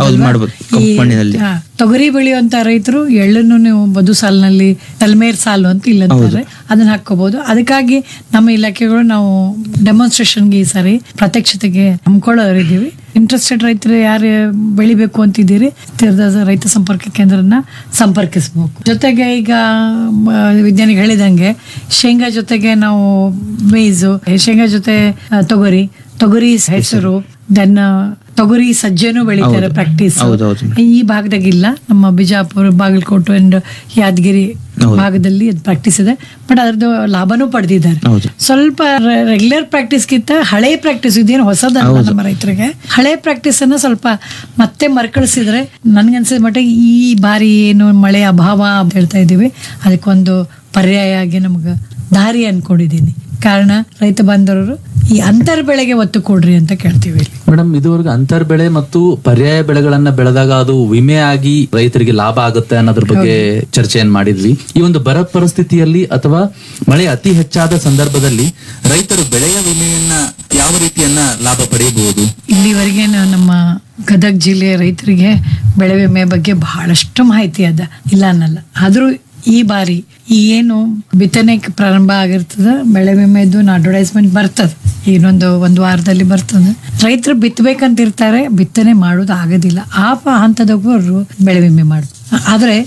ತೊಗರಿ ಬೆಳೆಯುವಂತ ರೈತರು ಎಳ್ಳನ್ನು ನೀವು ಬದು ಸಾಲಿನಲ್ಲಿ ತಲೆಮೇರ್ ಸಾಲು ಅಂತ ಇಲ್ಲಂತಾರೆ, ಅದನ್ನ ಹಾಕೋಬಹುದು. ಅದಕ್ಕಾಗಿ ನಮ್ಮ ಇಲಾಖೆಗಳು ನಾವು ಡೆಮಾನ್ಸ್ಟ್ರೇಷನ್ಗೆ ಈ ಸಾರಿ ಪ್ರತ್ಯಕ್ಷತೆಗೆ ಹಮ್ಮಿಕೊಳ್ಳೋರಿದ್ದೀವಿ. ಇಂಟ್ರೆಸ್ಟೆಡ್ ರೈತರು ಯಾರು ಬೆಳಿಬೇಕು ಅಂತಿದ್ದೀರಿ ತೀರ್ಥ ರೈತ ಸಂಪರ್ಕ ಕೇಂದ್ರನ ಸಂಪರ್ಕಿಸಬೇಕು. ಜೊತೆಗೆ ಈಗ ವಿಜ್ಞಾನಿಗಳು ಹೇಳಿದಂಗೆ ಶೇಂಗಾ ಜೊತೆಗೆ ನಾವು ಮೇಯ್ಸು, ಶೇಂಗಾ ಜೊತೆ ತೊಗರಿ ಹೆಸರು, ದೆನ್ ತೊಗರಿ ಸಜ್ಜೆನೂ ಬೆಳಿತಾರೆ ಪ್ರಾಕ್ಟೀಸ್. ಈ ಭಾಗದಾಗಿಲ್ಲ, ನಮ್ಮ ಬಿಜಾಪುರ, ಬಾಗಲಕೋಟೆ ಅಂಡ್ ಯಾದಗಿರಿ ಭಾಗದಲ್ಲಿ ಅದು ಪ್ರಾಕ್ಟೀಸ್ ಇದೆ. ಬಟ್ ಅದ್ರದ್ದು ಲಾಭನೂ ಪಡೆದಿದ್ದಾರೆ. ಸ್ವಲ್ಪ ರೆಗ್ಯುಲರ್ ಪ್ರಾಕ್ಟೀಸ್ಗಿಂತ ಹಳೆ ಪ್ರಾಕ್ಟೀಸ್ ಇದೇನು ಹೊಸದಲ್ಲ ನಮ್ಮ ರೈತರಿಗೆ. ಹಳೆ ಪ್ರಾಕ್ಟೀಸ್ ಅನ್ನ ಸ್ವಲ್ಪ ಮತ್ತೆ ಮರುಕಳಿಸಿದ್ರೆ ನನ್ಗನ್ಸಿದ ಮಟ್ಟಿಗೆ ಈ ಬಾರಿ ಏನು ಮಳೆ ಅಭಾವ ಅಂತ ಹೇಳ್ತಾ ಇದೀವಿ, ಅದಕ್ಕೊಂದು ಪರ್ಯಾಯ ಆಗಿ ನಮ್ಗೆ ದಾರಿ ಅನ್ಕೊಂಡಿದ್ದೀನಿ. ಕಾರಣ ರೈತ ಬಾಂಧವರು ಈ ಅಂತರ್ ಬೆಳೆಗೆ ಒತ್ತು ಕೊಡ್ರಿ ಅಂತ ಕೇಳ್ತೀವಿ ಇಲ್ಲಿ. ಮೇಡಮ್, ಇದುವರೆಗೆ ಅಂತರ್ ಬೆಳೆ ಮತ್ತು ಪರ್ಯಾಯ ಬೆಳೆಗಳನ್ನ ಬೆಳೆದಾಗ ಅದು ವಿಮೆ ಆಗಿ ರೈತರಿಗೆ ಲಾಭ ಆಗುತ್ತೆ ಅನ್ನೋದ್ರ ಬಗ್ಗೆ ಚರ್ಚೆಯನ್ನು ಮಾಡಿದ್ವಿ. ಈ ಒಂದು ಬರ ಪರಿಸ್ಥಿತಿಯಲ್ಲಿ ಅಥವಾ ಮಳೆ ಅತಿ ಹೆಚ್ಚಾದ ಸಂದರ್ಭದಲ್ಲಿ ರೈತರು ಬೆಳೆಯ ವಿಮೆಯನ್ನ ಯಾವ ರೀತಿಯನ್ನ ಲಾಭ ಪಡೆಯಬಹುದು? ಇಲ್ಲಿವರೆಗೆ ನಮ್ಮ ಗದಗ ಜಿಲ್ಲೆಯ ರೈತರಿಗೆ ಬೆಳೆ ವಿಮೆ ಬಗ್ಗೆ ಬಹಳಷ್ಟು ಮಾಹಿತಿ ಅದ, ಇಲ್ಲ ಅನ್ನಲ್ಲ. ಆದ್ರೂ ಈ ಬಾರಿ ಈ ಏನು ಬಿತ್ತನೆ ಪ್ರಾರಂಭ ಆಗಿರ್ತದ, ಬೆಳೆ ವಿಮೆದು ಅಡ್ವರ್ಟೈಸ್ಮೆಂಟ್ ಬರ್ತದ, ಒಂದು ವಾರದಲ್ಲಿ ಬರ್ತದೆ. ರೈತರು ಬಿತ್ತಬೇಕಂತಿರ್ತಾರೆ, ಬಿತ್ತನೆ ಮಾಡೋದು ಆಗೋದಿಲ್ಲ. ಆ ಹಂತದವರು ಬೆಳೆ ವಿಮೆ ಮಾಡುದು. ಆದ್ರೆ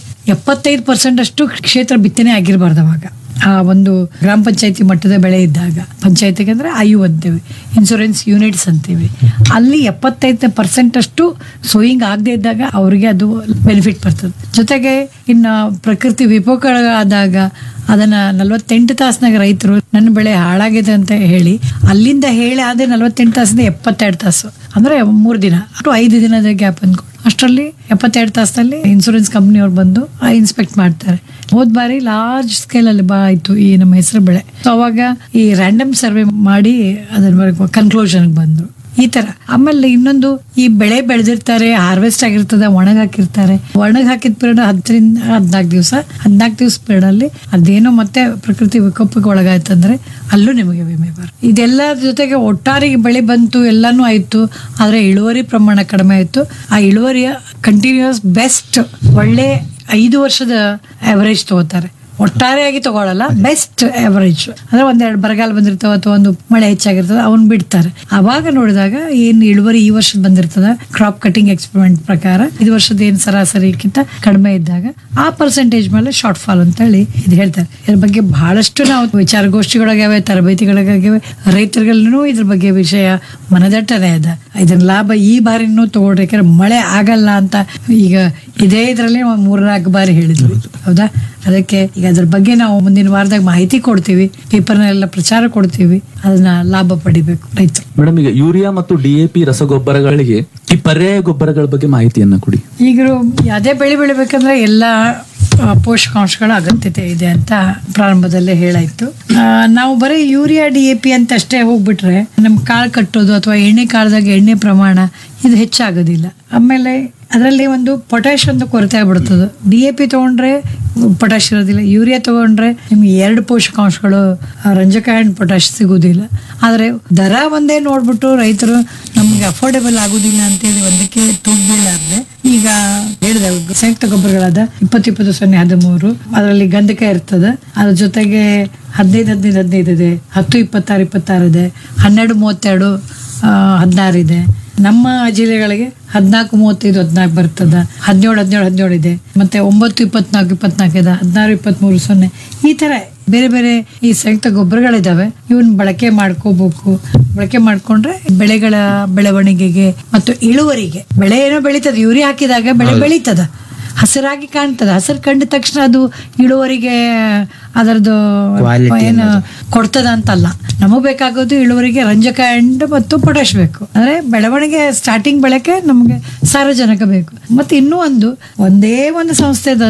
75% ಅಷ್ಟು ಕ್ಷೇತ್ರ ಬಿತ್ತನೆ ಆಗಿರ್ಬಾರ್ದು ಅವಾಗ. ಆ ಒಂದು ಗ್ರಾಮ ಪಂಚಾಯತಿ ಮಟ್ಟದ ಬೆಳೆ ಇದ್ದಾಗ, ಪಂಚಾಯತಿಗೆ ಅಂದ್ರೆ IU ಅಂತೇವೆ, ಇನ್ಶೂರೆನ್ಸ್ ಯೂನಿಟ್ಸ್ ಅಂತೀವಿ, ಅಲ್ಲಿ 75% ಅಷ್ಟು ಸೋಯಿಂಗ್ ಆಗದೆ ಇದ್ದಾಗ ಅವರಿಗೆ ಅದು ಬೆನಿಫಿಟ್ ಬರ್ತದೆ. ಜೊತೆಗೆ ಇನ್ನ ಪ್ರಕೃತಿ ವಿಕೋಪಗಳಾದಾಗ ಅದನ್ನ 48 ತಾಸಿನಾಗ ರೈತರು ನನ್ನ ಬೆಳೆ ಹಾಳಾಗಿದೆ ಅಂತ ಹೇಳಿ ಅಲ್ಲಿಂದ ಹೇಳಿ ಆದ್ರೆ 48 ತಾಸಿಂದ 72 ತಾಸು ಅಂದ್ರೆ 3 ದಿನ ಅಥವಾ 5 ದಿನದ ಗ್ಯಾಪ್ ಅಂದ್ಕೊಂಡು, ಅಷ್ಟರಲ್ಲಿ 72 ತಾಸಲ್ಲಿ ಇನ್ಶೂರೆನ್ಸ್ ಕಂಪ್ನಿಯವ್ರು ಬಂದು ಇನ್ಸ್ಪೆಕ್ಟ್ ಮಾಡ್ತಾರೆ. ಹೋದ್ ಬಾರಿ ಲಾರ್ಜ್ ಸ್ಕೇಲ್ ಅಲ್ಲಿ ಆಯ್ತು ಈ ನಮ್ಮ ಹೆಸರು ಬೆಳೆ. ಸೊ ಅವಾಗ ಈ ರ್ಯಾಂಡಮ್ ಸರ್ವೆ ಮಾಡಿ ಅದರ ಕನ್ಕ್ಲೂಷನ್ ಬಂದ್ರು. ಈ ತರ ಆಮೇಲೆ ಇನ್ನೊಂದು, ಈ ಬೆಳೆ ಬೆಳೆದಿರ್ತಾರೆ, ಹಾರ್ವೆಸ್ಟ್ ಆಗಿರ್ತದೆ, ಒಣಗ್ ಹಾಕಿರ್ತಾರೆ. ಒಣಗ್ ಹಾಕಿದ ಪೀರಿಯಡ್ 10 ರಿಂದ 14 ದಿವಸ, 14 ದಿವಸ ಪೀರಿಯಡ್ ಅಲ್ಲಿ ಅದೇನೋ ಮತ್ತೆ ಪ್ರಕೃತಿ ವಿಕೋಪಕ್ಕೆ ಒಳಗಾಯ್ತಂದ್ರೆ ಅಲ್ಲೂ ನಿಮಗೆ ವಿಮೆ ಬರ. ಇದೆಲ್ಲ ಜೊತೆಗೆ ಒಟ್ಟಾರೆ ಬೆಳೆ ಬಂತು, ಎಲ್ಲಾನು ಆಯ್ತು, ಆದ್ರೆ ಇಳುವರಿ ಪ್ರಮಾಣ ಕಡಿಮೆ ಆಯ್ತು. ಆ ಇಳುವರಿಯ ಕಂಟಿನ್ಯೂಸ್ ಬೆಸ್ಟ್ ಒಳ್ಳೆ 5 ವರ್ಷದ ಅವರೇಜ್ ತಗೋತಾರೆ, ಒಟ್ಟಾರೆಯಾಗಿ ತಗೊಳಲ್ಲ. ಬೆಸ್ಟ್ ಅವರೇಜ್ ಅಂದ್ರೆ 1-2 ಬರಗಾಲ ಬಂದಿರ್ತಾವ ಅಥವಾ ಒಂದು ಮಳೆ ಹೆಚ್ಚಾಗಿರ್ತದ, ಅವನ್ ಬಿಡ್ತಾರೆ. ಅವಾಗ ನೋಡಿದಾಗ ಏನ್ ಇಳುವರಿ ಈ ವರ್ಷದ ಬಂದಿರ್ತದ, ಕ್ರಾಪ್ ಕಟಿಂಗ್ ಎಕ್ಸ್ಪೆರಿಮೆಂಟ್ ಪ್ರಕಾರ 5 ವರ್ಷದ ಏನ್ ಸರಾಸರಿಗಿಂತ ಕಡಿಮೆ ಇದ್ದಾಗ ಆ ಪರ್ಸೆಂಟೇಜ್ ಮೇಲೆ ಶಾರ್ಟ್ ಫಾಲ್ ಅಂತ ಹೇಳಿ ಇದು ಹೇಳ್ತಾರೆ. ಇದ್ರ ಬಗ್ಗೆ ಬಹಳಷ್ಟು ನಾವು ವಿಚಾರಗೋಷ್ಠಿಗಳಾಗ್ಯಾವೆ, ತರಬೇತಿಗಳಾಗ್ಯಾವೆ, ರೈತರಿಗೆಲ್ಲೂ ಇದ್ರ ಬಗ್ಗೆ ವಿಷಯ ಮನದಟ್ಟನೆ ಅದ. ಇದನ್ನ ಲಾಭ ಈ ಬಾರಿನೂ ತಗೊಳ್ರಿ, ಯಾಕಂದ್ರೆ ಮಳೆ ಆಗಲ್ಲ ಅಂತ ಈಗ ಇದೇ ಇದ್ರಲ್ಲಿ 3-4 ಬಾರಿ ಹೇಳಿದ್ವಿ, ಹೌದಾ? ಅದಕ್ಕೆ ಈಗ ಅದ್ರ ಬಗ್ಗೆ ನಾವು ಮುಂದಿನ ವಾರದಾಗ ಮಾಹಿತಿ ಕೊಡ್ತೀವಿ, ಪೇಪರ್ನೆಲ್ಲ ಪ್ರಚಾರ ಕೊಡ್ತೀವಿ, ಅದನ್ನ ಲಾಭ ಪಡಿಬೇಕು ರೈತರು. ಮೇಡಮ್, ಈಗ ಯೂರಿಯಾ ಮತ್ತು DAP ರಸಗೊಬ್ಬರಗಳಿಗೆ ಈ ಪರ್ಯಾಯ ಗೊಬ್ಬರಗಳ ಬಗ್ಗೆ ಮಾಹಿತಿಯನ್ನ ಕೊಡಿ. ಈಗ ಯಾವುದೇ ಬೆಳೆ ಬೆಳಿಬೇಕಂದ್ರೆ ಎಲ್ಲಾ ಪೋಷಕಾಂಶಗಳ ಅಗತ್ಯತೆ ಇದೆ ಅಂತ ಪ್ರಾರಂಭದಲ್ಲೇ ಹೇಳಾಯ್ತು. ನಾವು ಬರೀ ಯೂರಿಯಾ DAP ಅಂತ ಅಷ್ಟೇ ಹೋಗ್ಬಿಟ್ರೆ ನಮ್ ಕಾಳು ಕಟ್ಟೋದು ಅಥವಾ ಎಣ್ಣೆ ಕಾಳದಾಗ ಎಣ್ಣೆ ಪ್ರಮಾಣ ಇದು ಹೆಚ್ಚಾಗೋದಿಲ್ಲ. ಆಮೇಲೆ ಅದರಲ್ಲಿ ಒಂದು ಪೊಟ್ಯಾಶ್ ಒಂದು ಕೊರತೆ ಆಗ್ಬಿಡ್ತದೆ. DAP ತಗೊಂಡ್ರೆ ಪೊಟ್ಯಾಶ್ ಇರೋದಿಲ್ಲ, ಯೂರಿಯಾ ತಗೊಂಡ್ರೆ ನಿಮ್ಗೆ 2 ಪೋಷಕಾಂಶಗಳು ರಂಜಕ ಅಂಡ್ ಪೊಟ್ಯಾಶ್ ಸಿಗುದಿಲ್ಲ. ಆದ್ರೆ ದರ ಒಂದೇ ನೋಡ್ಬಿಟ್ಟು ರೈತರು ನಮ್ಗೆ ಅಫೋರ್ಡೆಬಲ್ ಆಗುದಿಲ್ಲ ಅಂತೇಳಿ ಒಂದಕ್ಕೆ ತೋಡ್ಬೀಳಾರ್ದೆ ಈಗ ಹೇಳಿದೆ ಸಂಯುಕ್ತ ಗೊಬ್ಬರಗಳಾದ 20-20-0-13 ಅದರಲ್ಲಿ ಗಂಧಕ ಇರ್ತದೆ, ಅದ್ರ ಜೊತೆಗೆ 15-15-15 ಇದೆ, 10-26-26 ಇದೆ, 12-32-16 ಇದೆ. ನಮ್ಮ ಜಿಲ್ಲೆಗಳಿಗೆ 14-35-14 ಬರ್ತದ, 17-17-17 ಇದೆ, ಮತ್ತೆ 9-24-24 ಇದೆ, 16-23-0 ಈ ತರ ಬೇರೆ ಬೇರೆ ಈ ಸಂಯುಕ್ತ ಗೊಬ್ಬರಗಳಿದಾವೆ. ಇವನ್ ಬಳಕೆ ಮಾಡ್ಕೋಬೇಕು. ಬಳಕೆ ಮಾಡ್ಕೊಂಡ್ರೆ ಬೆಳೆಗಳ ಬೆಳವಣಿಗೆಗೆ ಮತ್ತು ಇಳುವರಿಗೆ, ಬೆಳೆ ಏನೋ ಬೆಳೀತದ, ಯೂರಿಯಾ ಹಾಕಿದಾಗ ಬೆಳೆ ಬೆಳೀತದ, ಹಸಿರಾಗಿ ಕಾಣ್ತದ. ಹಸಿರು ಕಂಡ ತಕ್ಷಣ ಅದು ಇಳುವರಿಗೆ ಅದರದ್ದು ಏನು ಕೊಡ್ತದ ಅಂತಲ್ಲ. ನಮಗ್ ಬೇಕಾಗೋದು ಇಳುವರಿಗೆ ರಂಜಕ ಅಂಡ್ ಮತ್ತು ಪೊಟ್ಯಾಶ್ ಬೇಕು. ಅಂದ್ರೆ ಬೆಳವಣಿಗೆ ಸ್ಟಾರ್ಟಿಂಗ್ ಬೆಳೆಗೆ ನಮ್ಗೆ ಸಾರಜನಕ ಬೇಕು. ಮತ್ತೆ ಇನ್ನೂ ಒಂದೇ ಒಂದು ಸಂಸ್ಥೆ